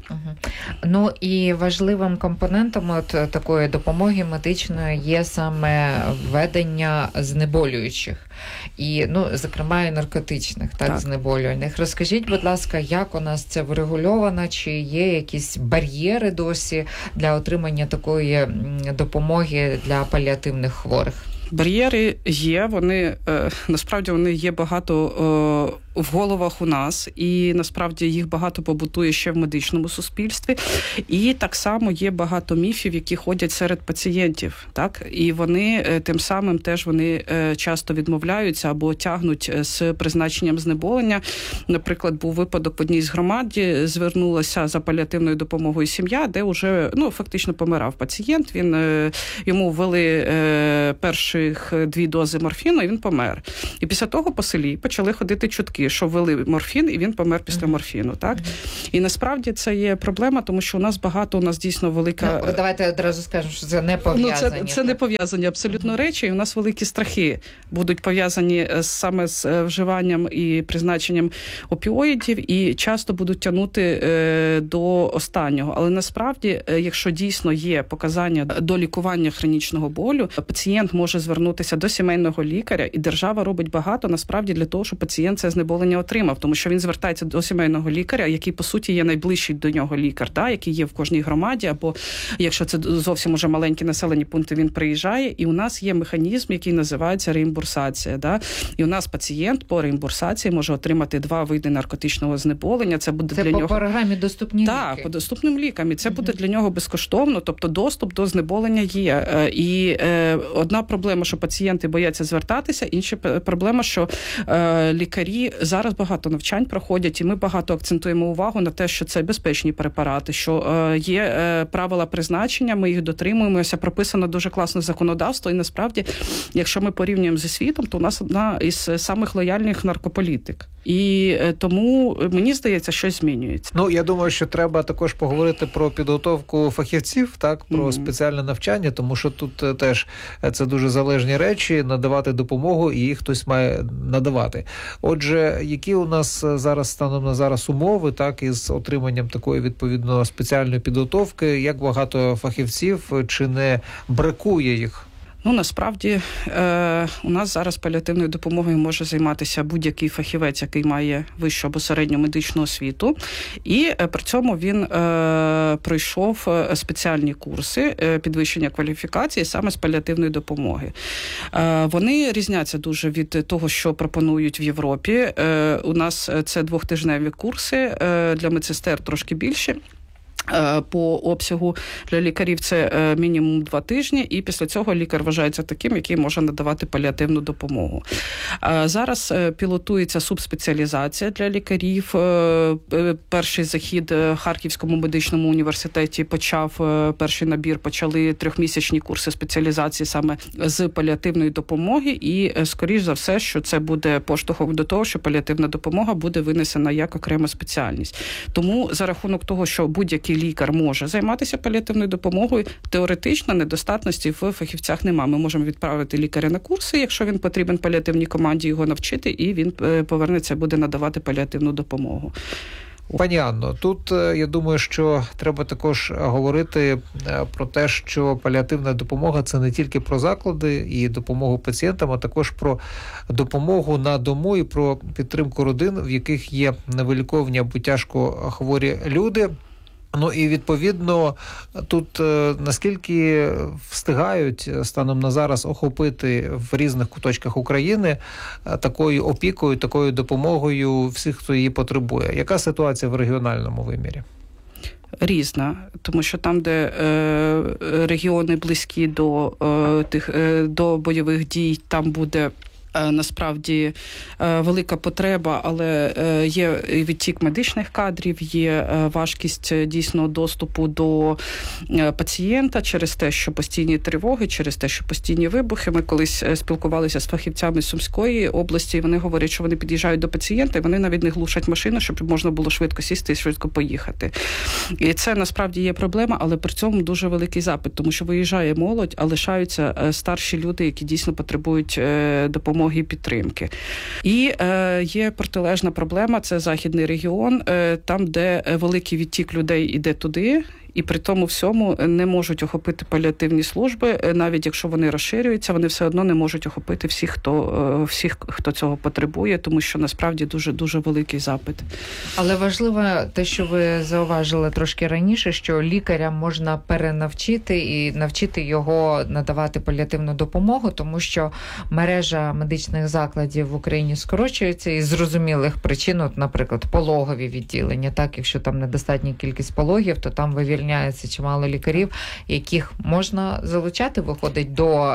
Ну і важливим компонентом от такої допомоги медичної є саме введення знеболюючих. І, зокрема, і наркотичних, так, знеболювальних. Розкажіть, будь ласка, як у нас це врегульовано, чи є якісь бар'єри досі для отримання такої допомоги для паліативних хворих? Бар'єри є, насправді вони є багато в головах у нас, і насправді їх багато побутує ще в медичному суспільстві. І так само є багато міфів, які ходять серед пацієнтів, так? І вони тим самим теж часто відмовляються або тягнуть з призначенням знеболення. Наприклад, був випадок в одній з громаді, звернулася за паліативною допомогою сім'я, де вже фактично помирав пацієнт. Йому ввели перших 2 дози морфіну, і він помер. І після того по селі почали ходити чутки, що ввели морфін, і він помер після морфіну. Так? І насправді це є проблема, тому що у нас дійсно велика... Давайте одразу скажемо, що це не пов'язані. Це не пов'язані абсолютно речі, і у нас великі страхи будуть пов'язані саме з вживанням і призначенням опіоїдів, і часто будуть тягнути до останнього. Але насправді, якщо дійсно є показання до лікування хронічного болю, пацієнт може звернутися до сімейного лікаря, і держава робить багато, насправді, для того, щоб пацієнт це знеболення отримав, тому що він звертається до сімейного лікаря, який, по суті, є найближчий до нього лікар, який є в кожній громаді, або якщо це зовсім уже маленькі населені пункти, він приїжджає, і у нас є механізм, який називається реімбурсація. І у нас пацієнт по реімбурсації може отримати 2 види наркотичного знеболення. Це буде для нього... по програмі «Доступні ліки». Так, по доступним лікам. І це буде для нього безкоштовно, тобто доступ до знеболення є. І одна проблема, що пацієнти бояться звертатися, інша проблема, що лікарі зараз багато навчань проходять, і ми багато акцентуємо увагу на те, що це безпечні препарати, що є правила призначення, ми їх дотримуємося, прописано дуже класне законодавство, і насправді, якщо ми порівнюємо зі світом, то у нас одна із самих лояльних наркополітик. І тому, мені здається, щось змінюється. Я думаю, що треба також поговорити про підготовку фахівців, так, про спеціальне навчання, тому що тут теж це дуже залежні речі, надавати допомогу, і їх хтось має надавати. Отже, які у нас зараз станом на зараз умови, так, із отриманням такої відповідно спеціальної підготовки, як багато фахівців, чи не бракує їх? Насправді, у нас зараз паліативною допомогою може займатися будь-який фахівець, який має вищу або середню медичну освіту, і при цьому він пройшов спеціальні курси підвищення кваліфікації саме з паліативної допомоги. Вони різняться дуже від того, що пропонують в Європі. У нас це 2-тижневі курси, для медсестер трошки більше. По обсягу для лікарів це мінімум 2 тижні, і після цього лікар вважається таким, який може надавати паліативну допомогу. Зараз пілотується субспеціалізація для лікарів. Перший захід в Харківському медичному університеті перший набір, почали 3-місячні курси спеціалізації саме з паліативної допомоги, і, скоріш за все, що це буде поштовхом до того, що паліативна допомога буде винесена як окрема спеціальність. Тому за рахунок того, що будь-який лікар може займатися паліативною допомогою, теоретично недостатності в фахівцях немає. Ми можемо відправити лікаря на курси, якщо він потрібен паліативній команді, його навчити, і він повернеться, буде надавати паліативну допомогу. Пані Анно, тут, я думаю, що треба також говорити про те, що паліативна допомога – це не тільки про заклади і допомогу пацієнтам, а також про допомогу на дому і про підтримку родин, в яких є невиліковні або тяжко хворі люди. Ну і відповідно тут наскільки встигають станом на зараз охопити в різних куточках України такою опікою, такою допомогою всіх, хто її потребує? Яка ситуація в регіональному вимірі? Різна, тому що там, де регіони близькі до бойових дій, там буде насправді велика потреба, але є відтік медичних кадрів, є важкість дійсно доступу до пацієнта через те, що постійні тривоги, через те, що постійні вибухи. Ми колись спілкувалися з фахівцями Сумської області, і вони говорять, що вони під'їжджають до пацієнта, і вони навіть не глушать машину, щоб можна було швидко сісти і швидко поїхати. І це насправді є проблема, але при цьому дуже великий запит, тому що виїжджає молодь, а лишаються старші люди, які дійсно потребують допомоги і підтримки. І є протилежна проблема, це західний регіон, там, де великий відтік людей іде туди, і при тому всьому не можуть охопити паліативні служби, навіть якщо вони розширюються, вони все одно не можуть охопити всіх, хто цього потребує, тому що насправді дуже великий запит. Але важливо те, що ви зауважили трошки раніше, що лікаря можна перенавчити і навчити його надавати паліативну допомогу, тому що мережа медичних закладів в Україні скорочується із зрозумілих причин, от, наприклад, пологові відділення. Так, якщо там недостатня кількість пологів, то там вивільняється чимало лікарів, яких можна залучати, виходить, до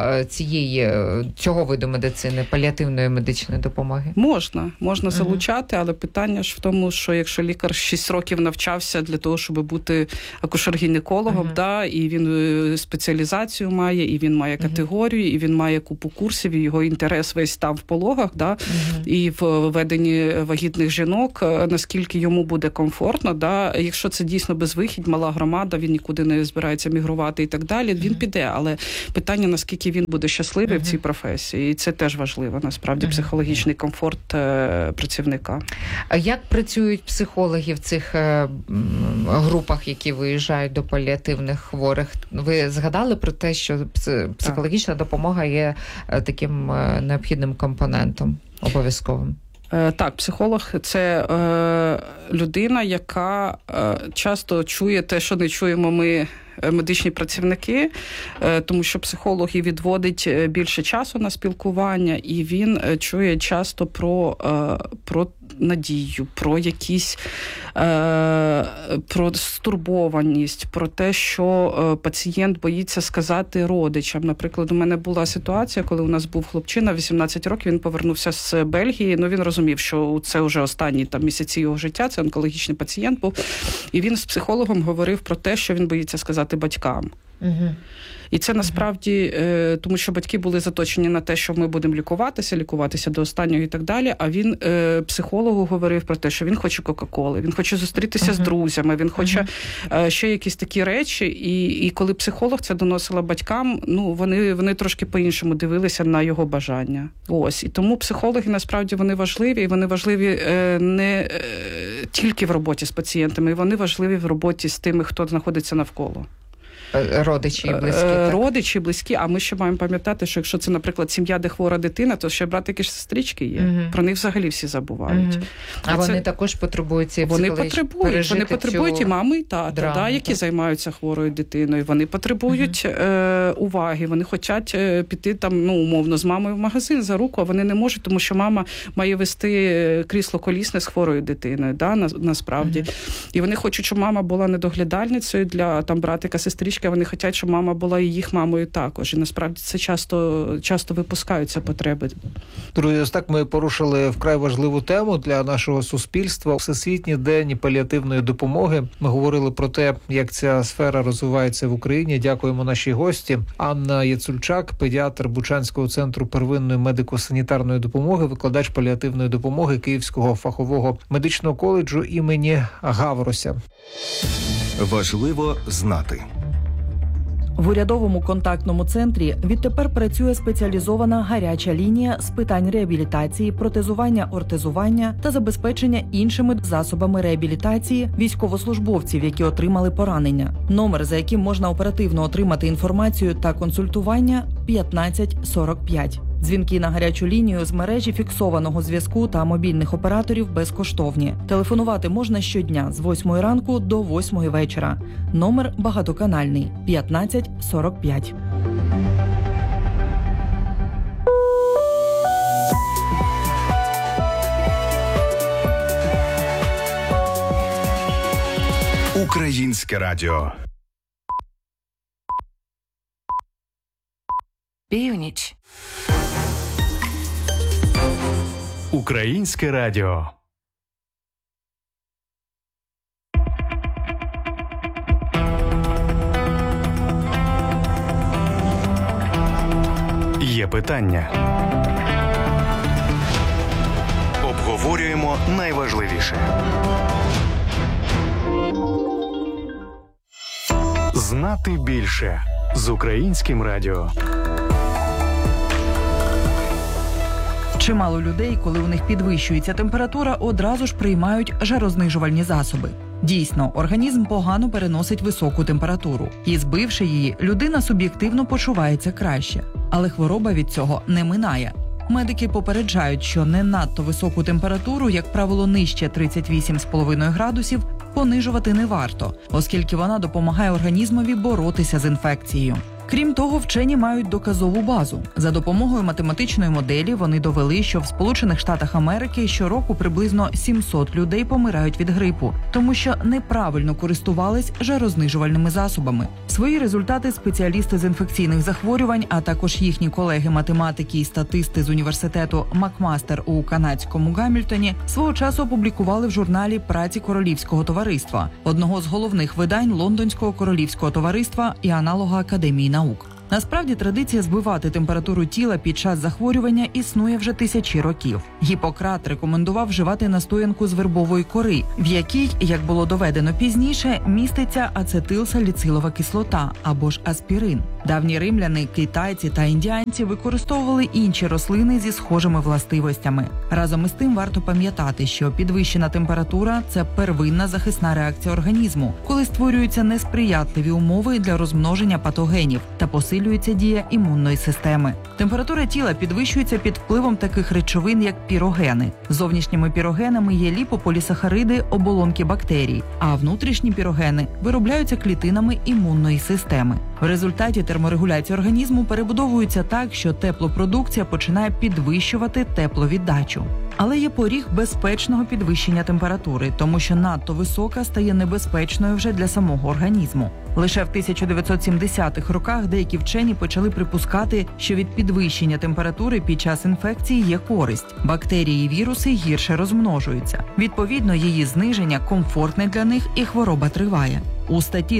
цього виду медицини, паліативної медичної допомоги? Можна залучати, але питання ж в тому, що якщо лікар 6 років навчався для того, щоб бути акушер-гінекологом, і він спеціалізацію має, і він має категорію, і він має купу курсів, і його інтерес весь там в пологах, і в веденні вагітних жінок, наскільки йому буде комфортно, якщо це дійсно безвихідь, мала громада, він нікуди не збирається мігрувати і так далі, він піде, але питання, наскільки він буде щасливий в цій професії, і це теж важливо, насправді, психологічний комфорт працівника. А як працюють психологи в цих групах, які виїжджають до паліативних хворих? Ви згадали про те, що психологічна допомога є таким необхідним компонентом, обов'язковим? Так, психолог – це людина, яка часто чує те, що не чуємо ми, медичні працівники, тому що психолог і відводить більше часу на спілкування, і він чує часто про надію, про якісь про стурбованість, про те, що пацієнт боїться сказати родичам. Наприклад, у мене була ситуація, коли у нас був хлопчина, 18 років, він повернувся з Бельгії, він розумів, що це вже останні місяці його життя, це онкологічний пацієнт був, і він з психологом говорив про те, що він боїться сказати батькам. І це насправді, тому що батьки були заточені на те, що ми будемо лікуватися до останнього і так далі, а він психологу говорив про те, що він хоче Кока-Коли, він хоче зустрітися з друзями, він хоче ще якісь такі речі, і коли психолог це доносила батькам, вони трошки по-іншому дивилися на його бажання. Ось, і тому психологи насправді вони важливі, і вони важливі не тільки в роботі з пацієнтами, вони важливі в роботі з тими, хто знаходиться навколо. Родичі і близькі. Так? Родичі, близькі, а ми ще маємо пам'ятати, що якщо це, наприклад, сім'я, де хвора дитина, то ще братики і сестрички є. Про них взагалі всі забувають. А вони також потребують цієї психологічної Вони потребують і мами, і тата, які займаються хворою дитиною. Вони потребують уваги, вони хочуть піти там, умовно, з мамою в магазин за руку, а вони не можуть, тому що мама має вести крісло колісне з хворою дитиною, насправді. І вони хочуть, щоб мама була недоглядальницею для братика, сестрички, вони хочуть, щоб мама була і їх мамою також. І насправді це часто випускаються потреби. Друзі, ось так ми порушили вкрай важливу тему для нашого суспільства. Всесвітній день паліативної допомоги. Ми говорили про те, як ця сфера розвивається в Україні. Дякуємо нашій гості. Анна Яцульчак, педіатр Бучанського центру первинної медико-санітарної допомоги, викладач паліативної допомоги Київського фахового медичного коледжу імені Гаврося. Важливо знати. В урядовому контактному центрі відтепер працює спеціалізована гаряча лінія з питань реабілітації, протезування, ортезування та забезпечення іншими засобами реабілітації військовослужбовців, які отримали поранення. Номер, за яким можна оперативно отримати інформацію та консультування – 1545. Дзвінки на гарячу лінію з мережі фіксованого зв'язку та мобільних операторів безкоштовні. Телефонувати можна щодня з 8 ранку до 8 вечора. Номер багатоканальний 1545. Українське радіо. Північ. Українське радіо. Є питання. Обговорюємо найважливіше. Знати більше з Українським радіо. Чимало людей, коли у них підвищується температура, одразу ж приймають жарознижувальні засоби. Дійсно, організм погано переносить високу температуру. І збивши її, людина суб'єктивно почувається краще. Але хвороба від цього не минає. Медики попереджають, що не надто високу температуру, як правило, нижче 38,5 градусів, понижувати не варто, оскільки вона допомагає організмові боротися з інфекцією. Крім того, вчені мають доказову базу. За допомогою математичної моделі вони довели, що в Сполучених Штатах Америки щороку приблизно 700 людей помирають від грипу, тому що неправильно користувались жарознижувальними засобами. Свої результати спеціалісти з інфекційних захворювань, а також їхні колеги-математики і статисти з університету Макмастер у канадському Гамільтоні свого часу опублікували в журналі праці Королівського товариства, одного з головних видань Лондонського Королівського товариства і аналога Академії наук. Насправді, традиція збивати температуру тіла під час захворювання існує вже тисячі років. Гіппократ рекомендував вживати настоянку з вербової кори, в якій, як було доведено пізніше, міститься ацетилсаліцилова кислота або ж аспірин. Давні римляни, китайці та індіанці використовували інші рослини зі схожими властивостями. Разом із тим варто пам'ятати, що підвищена температура – це первинна захисна реакція організму, коли створюються несприятливі умови для розмноження патогенів та посилюється дія імунної системи. Температура тіла підвищується під впливом таких речовин, як пірогени. Зовнішніми пірогенами є ліпополісахариди, оболонки бактерій, а внутрішні пірогени виробляються клітинами імунної системи. В результаті терморегуляція організму перебудовується так, що теплопродукція починає підвищувати тепловіддачу. Але є поріг безпечного підвищення температури, тому що надто висока стає небезпечною вже для самого організму. Лише в 1970-х роках деякі вчені почали припускати, що від підвищення температури під час інфекції є користь. Бактерії і віруси гірше розмножуються. Відповідно, її зниження комфортне для них і хвороба триває. У статті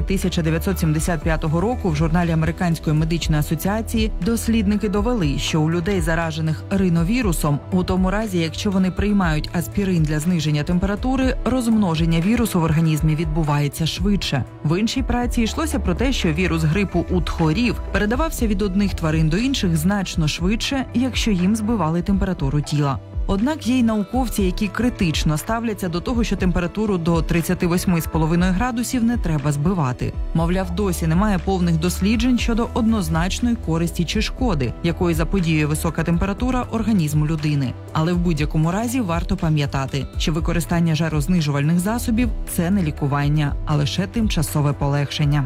1975 року в журналі Американської медичної асоціації дослідники довели, що у людей, заражених риновірусом, у тому разі, якщо вони приймають аспірин для зниження температури, розмноження вірусу в організмі відбувається швидше. В іншій праці йшлося про те, що вірус грипу у тхорів передавався від одних тварин до інших значно швидше, якщо їм збивали температуру тіла. Однак є й науковці, які критично ставляться до того, що температуру до 38,5 градусів не треба збивати. Мовляв, досі немає повних досліджень щодо однозначної користі чи шкоди, якої заподіює висока температура організму людини. Але в будь-якому разі варто пам'ятати, що використання жарознижувальних засобів – це не лікування, а лише тимчасове полегшення.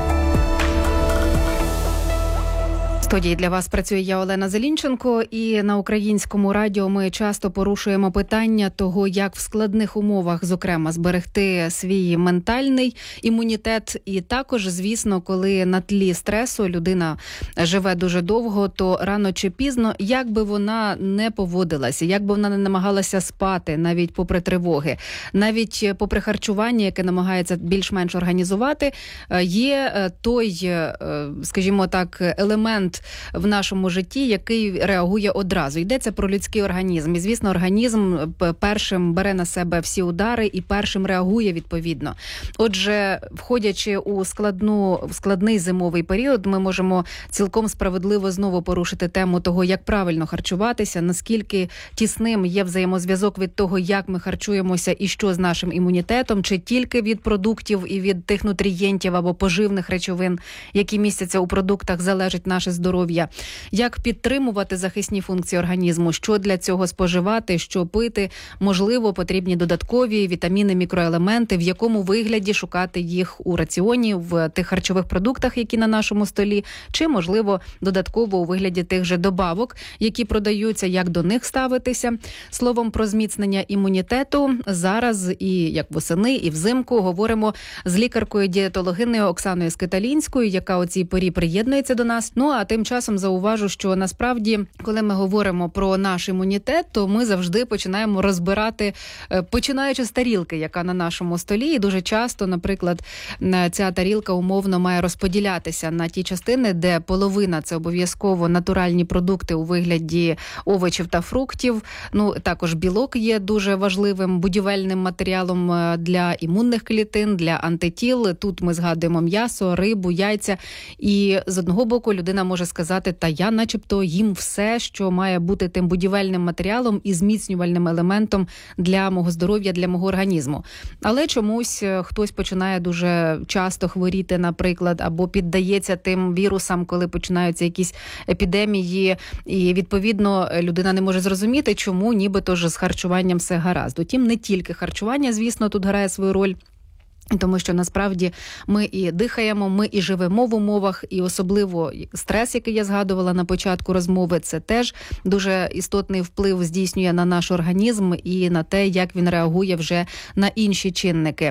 В студії для вас працює я, Олена Зелінченко, і на Українському радіо ми часто порушуємо питання того, як в складних умовах, зокрема, зберегти свій ментальний імунітет. І також, звісно, коли на тлі стресу людина живе дуже довго, то рано чи пізно, як би вона не поводилася, як би вона не намагалася спати, навіть попри тривоги, навіть попри харчування, яке намагається більш-менш організувати, є той, скажімо так, елемент в нашому житті, який реагує одразу. Йдеться про людський організм. І, звісно, організм першим бере на себе всі удари і першим реагує відповідно. Отже, входячи у складний зимовий період, ми можемо цілком справедливо знову порушити тему того, як правильно харчуватися, наскільки тісним є взаємозв'язок від того, як ми харчуємося і що з нашим імунітетом, чи тільки від продуктів і від тих нутрієнтів або поживних речовин, які містяться у продуктах, залежить наше здоров'я. здоров'я. Як підтримувати захисні функції організму, що для цього споживати, що пити, можливо, потрібні додаткові вітаміни, мікроелементи, в якому вигляді шукати їх у раціоні, в тих харчових продуктах, які на нашому столі, чи, можливо, додатково у вигляді тих же добавок, які продаються, як до них ставитися. Словом, про зміцнення імунітету зараз і як восени, і взимку говоримо з лікаркою-дієтологинею Оксаною Скиталінською, яка у цій порі приєднується до нас. Ну, а тим часом зауважу, що насправді, коли ми говоримо про наш імунітет, то ми завжди починаємо розбирати, починаючи з тарілки, яка на нашому столі, і дуже часто, наприклад, ця тарілка умовно має розподілятися на ті частини, де половина – це обов'язково натуральні продукти у вигляді овочів та фруктів. Ну, також білок є дуже важливим будівельним матеріалом для імунних клітин, для антитіл. Тут ми згадуємо м'ясо, рибу, яйця. І з одного боку людина може сказати, та я начебто їм все, що має бути тим будівельним матеріалом і зміцнювальним елементом для мого здоров'я, для мого організму. Але чомусь хтось починає дуже часто хворіти, наприклад, або піддається тим вірусам, коли починаються якісь епідемії, і, відповідно, людина не може зрозуміти, чому нібито ж з харчуванням все гаразд. Утім, не тільки харчування, звісно, тут грає свою роль. Тому що насправді ми і дихаємо, ми і живемо в умовах, і особливо стрес, який я згадувала на початку розмови, це теж дуже істотний вплив здійснює на наш організм і на те, як він реагує вже на інші чинники.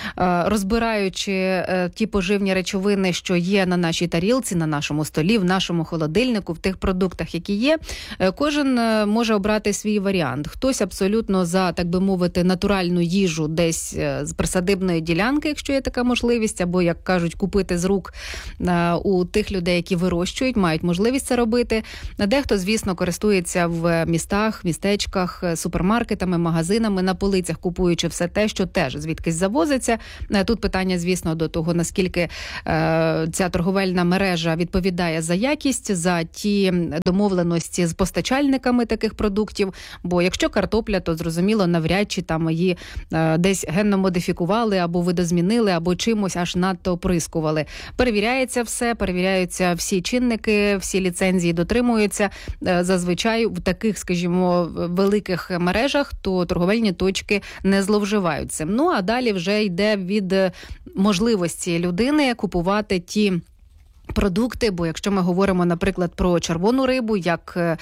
Розбираючи ті поживні речовини, що є на нашій тарілці, на нашому столі, в нашому холодильнику, в тих продуктах, які є, кожен може обрати свій варіант. Хтось абсолютно за, так би мовити, натуральну їжу десь з присадибної ділянки, якщо є така можливість, або, як кажуть, купити з рук у тих людей, які вирощують, мають можливість це робити. Дехто, звісно, користується в містах, містечках, супермаркетами, магазинами, на полицях купуючи все те, що теж звідкись завозиться. Тут питання, звісно, до того, наскільки ця торговельна мережа відповідає за якість, за ті домовленості з постачальниками таких продуктів, бо якщо картопля, то, зрозуміло, навряд чи там її десь генно модифікували або видозмінили, або чимось аж надто оприскували. Перевіряється все, перевіряються всі чинники, всі ліцензії дотримуються. Зазвичай в таких, скажімо, великих мережах, то торговельні точки не зловживають цим. Ну, а далі вже йде від можливості людини купувати ті продукти, бо якщо ми говоримо, наприклад, про червону рибу, як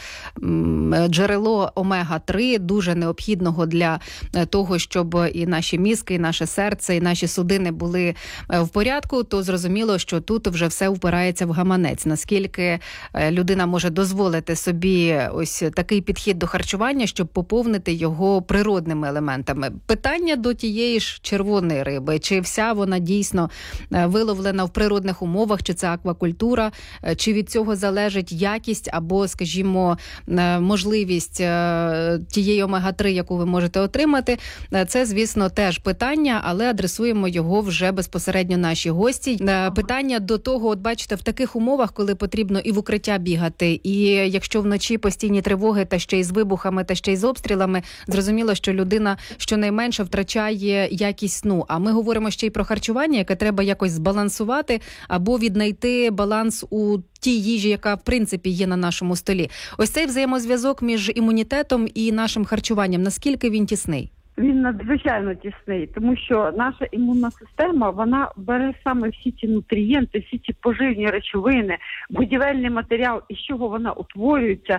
джерело омега-3, дуже необхідного для того, щоб і наші мізки, і наше серце, і наші судини були в порядку, то зрозуміло, що тут вже все впирається в гаманець. Наскільки людина може дозволити собі ось такий підхід до харчування, щоб поповнити його природними елементами. Питання до тієї ж червоної риби. Чи вся вона дійсно виловлена в природних умовах, чи це аквакультура, чи від цього залежить якість або, скажімо, можливість тієї омега-3, яку ви можете отримати. Це, звісно, теж питання, але адресуємо його вже безпосередньо нашій гості. Питання до того, от бачите, в таких умовах, коли потрібно і в укриття бігати, і якщо вночі постійні тривоги, та ще й з вибухами, та ще й з обстрілами, зрозуміло, що людина щонайменше втрачає якість сну. А ми говоримо ще й про харчування, яке треба якось збалансувати або віднайти баланс у тій їжі, яка, в принципі, є на нашому столі. Ось цей взаємозв'язок між імунітетом і нашим харчуванням, наскільки він тісний? Він надзвичайно тісний, тому що наша імунна система, вона бере саме всі ці нутрієнти, всі ці поживні речовини, будівельний матеріал, із чого вона утворюється,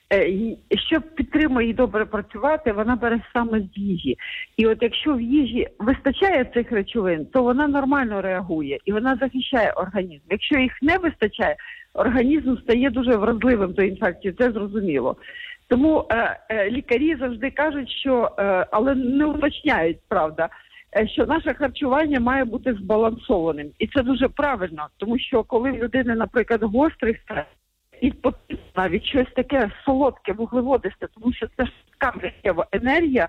що підтримує її добре працювати, вона бере саме з їжі. І от якщо в їжі вистачає цих речовин, то вона нормально реагує і вона захищає організм. Якщо їх не вистачає, організм стає дуже вразливим до інфекції, це зрозуміло. Тому лікарі завжди кажуть, що, але не уточняють, правда, що наше харчування має бути збалансованим. І це дуже правильно, тому що коли в людини, наприклад, гострий стрес, і потрібно навіть щось таке солодке, вуглеводисте, тому що це ж така життєва енергія,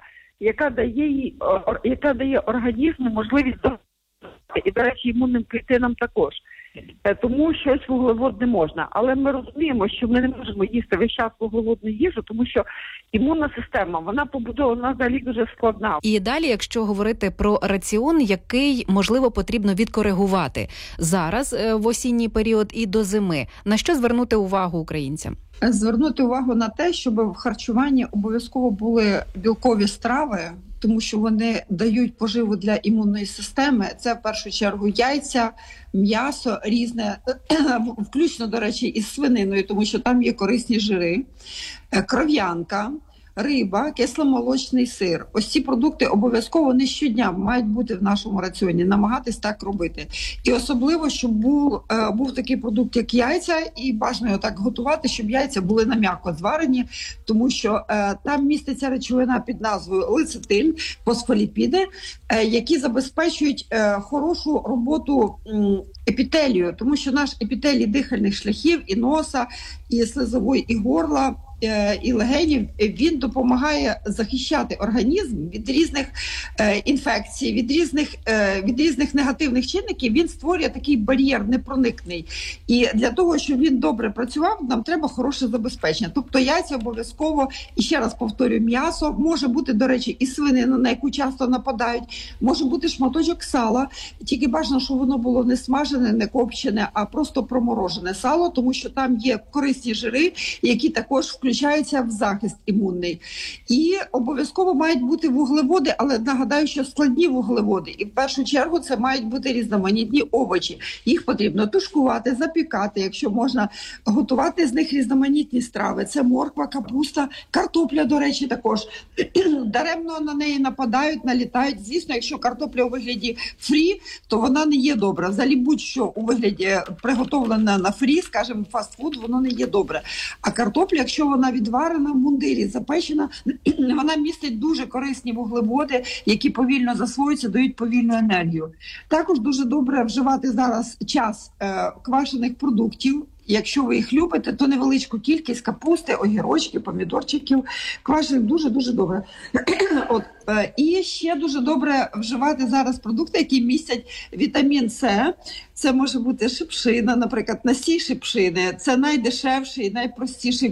яка дає організму можливість і, до речі, імунним клітинам також. тому щось вуглеводне можна. Але ми розуміємо, що ми не можемо їсти весь час вуглеводну їжу, тому що імунна система, вона побудована взагалі дуже складна. І далі, якщо говорити про раціон, який, можливо, потрібно відкоригувати зараз в осінній період і до зими, на що звернути увагу українцям? Звернути увагу на те, щоб в харчуванні обов'язково були білкові страви, тому що вони дають поживу для імунної системи. Це в першу чергу яйця, м'ясо різне, включно, до речі, із свининою, тому що там є корисні жири, кров'янка, риба, кисломолочний сир. Ось ці продукти обов'язково не щодня мають бути в нашому раціоні, намагатись так робити. І особливо, щоб був такий продукт, як яйця, і бажано його так готувати, щоб яйця були на м'яко зварені, тому що там міститься речовина під назвою лецитин, фосфоліпіди, які забезпечують хорошу роботу епітелію, тому що наш епітелій дихальних шляхів і носа, і слизової, і горла, і легенів, він допомагає захищати організм від різних інфекцій, від різних негативних чинників. Він створює такий бар'єр непроникний. І для того, щоб він добре працював, нам треба хороше забезпечення. Тобто яйця обов'язково, і ще раз повторюю, м'ясо, може бути, до речі, і свинина, на яку часто нападають, може бути шматочок сала, тільки бажано, щоб воно було не смажене, не копчене, а просто проморожене сало, тому що там є корисні жири, які також включаються в захист імунний. І обов'язково мають бути вуглеводи, але нагадаю, що складні вуглеводи. І в першу чергу це мають бути різноманітні овочі. Їх потрібно тушкувати, запікати, якщо можна, готувати з них різноманітні страви. Це морква, капуста, картопля, до речі, також. Даремно на неї нападають, налітають. Звісно, якщо картопля у вигляді фрі, то вона не є добра. Взагалі будь-що у вигляді приготовлене на фрі, скажімо, фастфуд, воно не є добре. А картопля, якщо вона відварена в мундирі, запечена, вона містить дуже корисні вуглеводи, які повільно засвоюються, дають повільну енергію. Також дуже добре вживати зараз час квашених продуктів. Якщо ви їх любите, то невеличку кількість капусти, огірочків, помідорчиків, квашених дуже-дуже добре. І ще дуже добре вживати зараз продукти, які містять вітамін С. Це може бути шипшина, наприклад, настій шипшини. Це найдешевший, найпростіший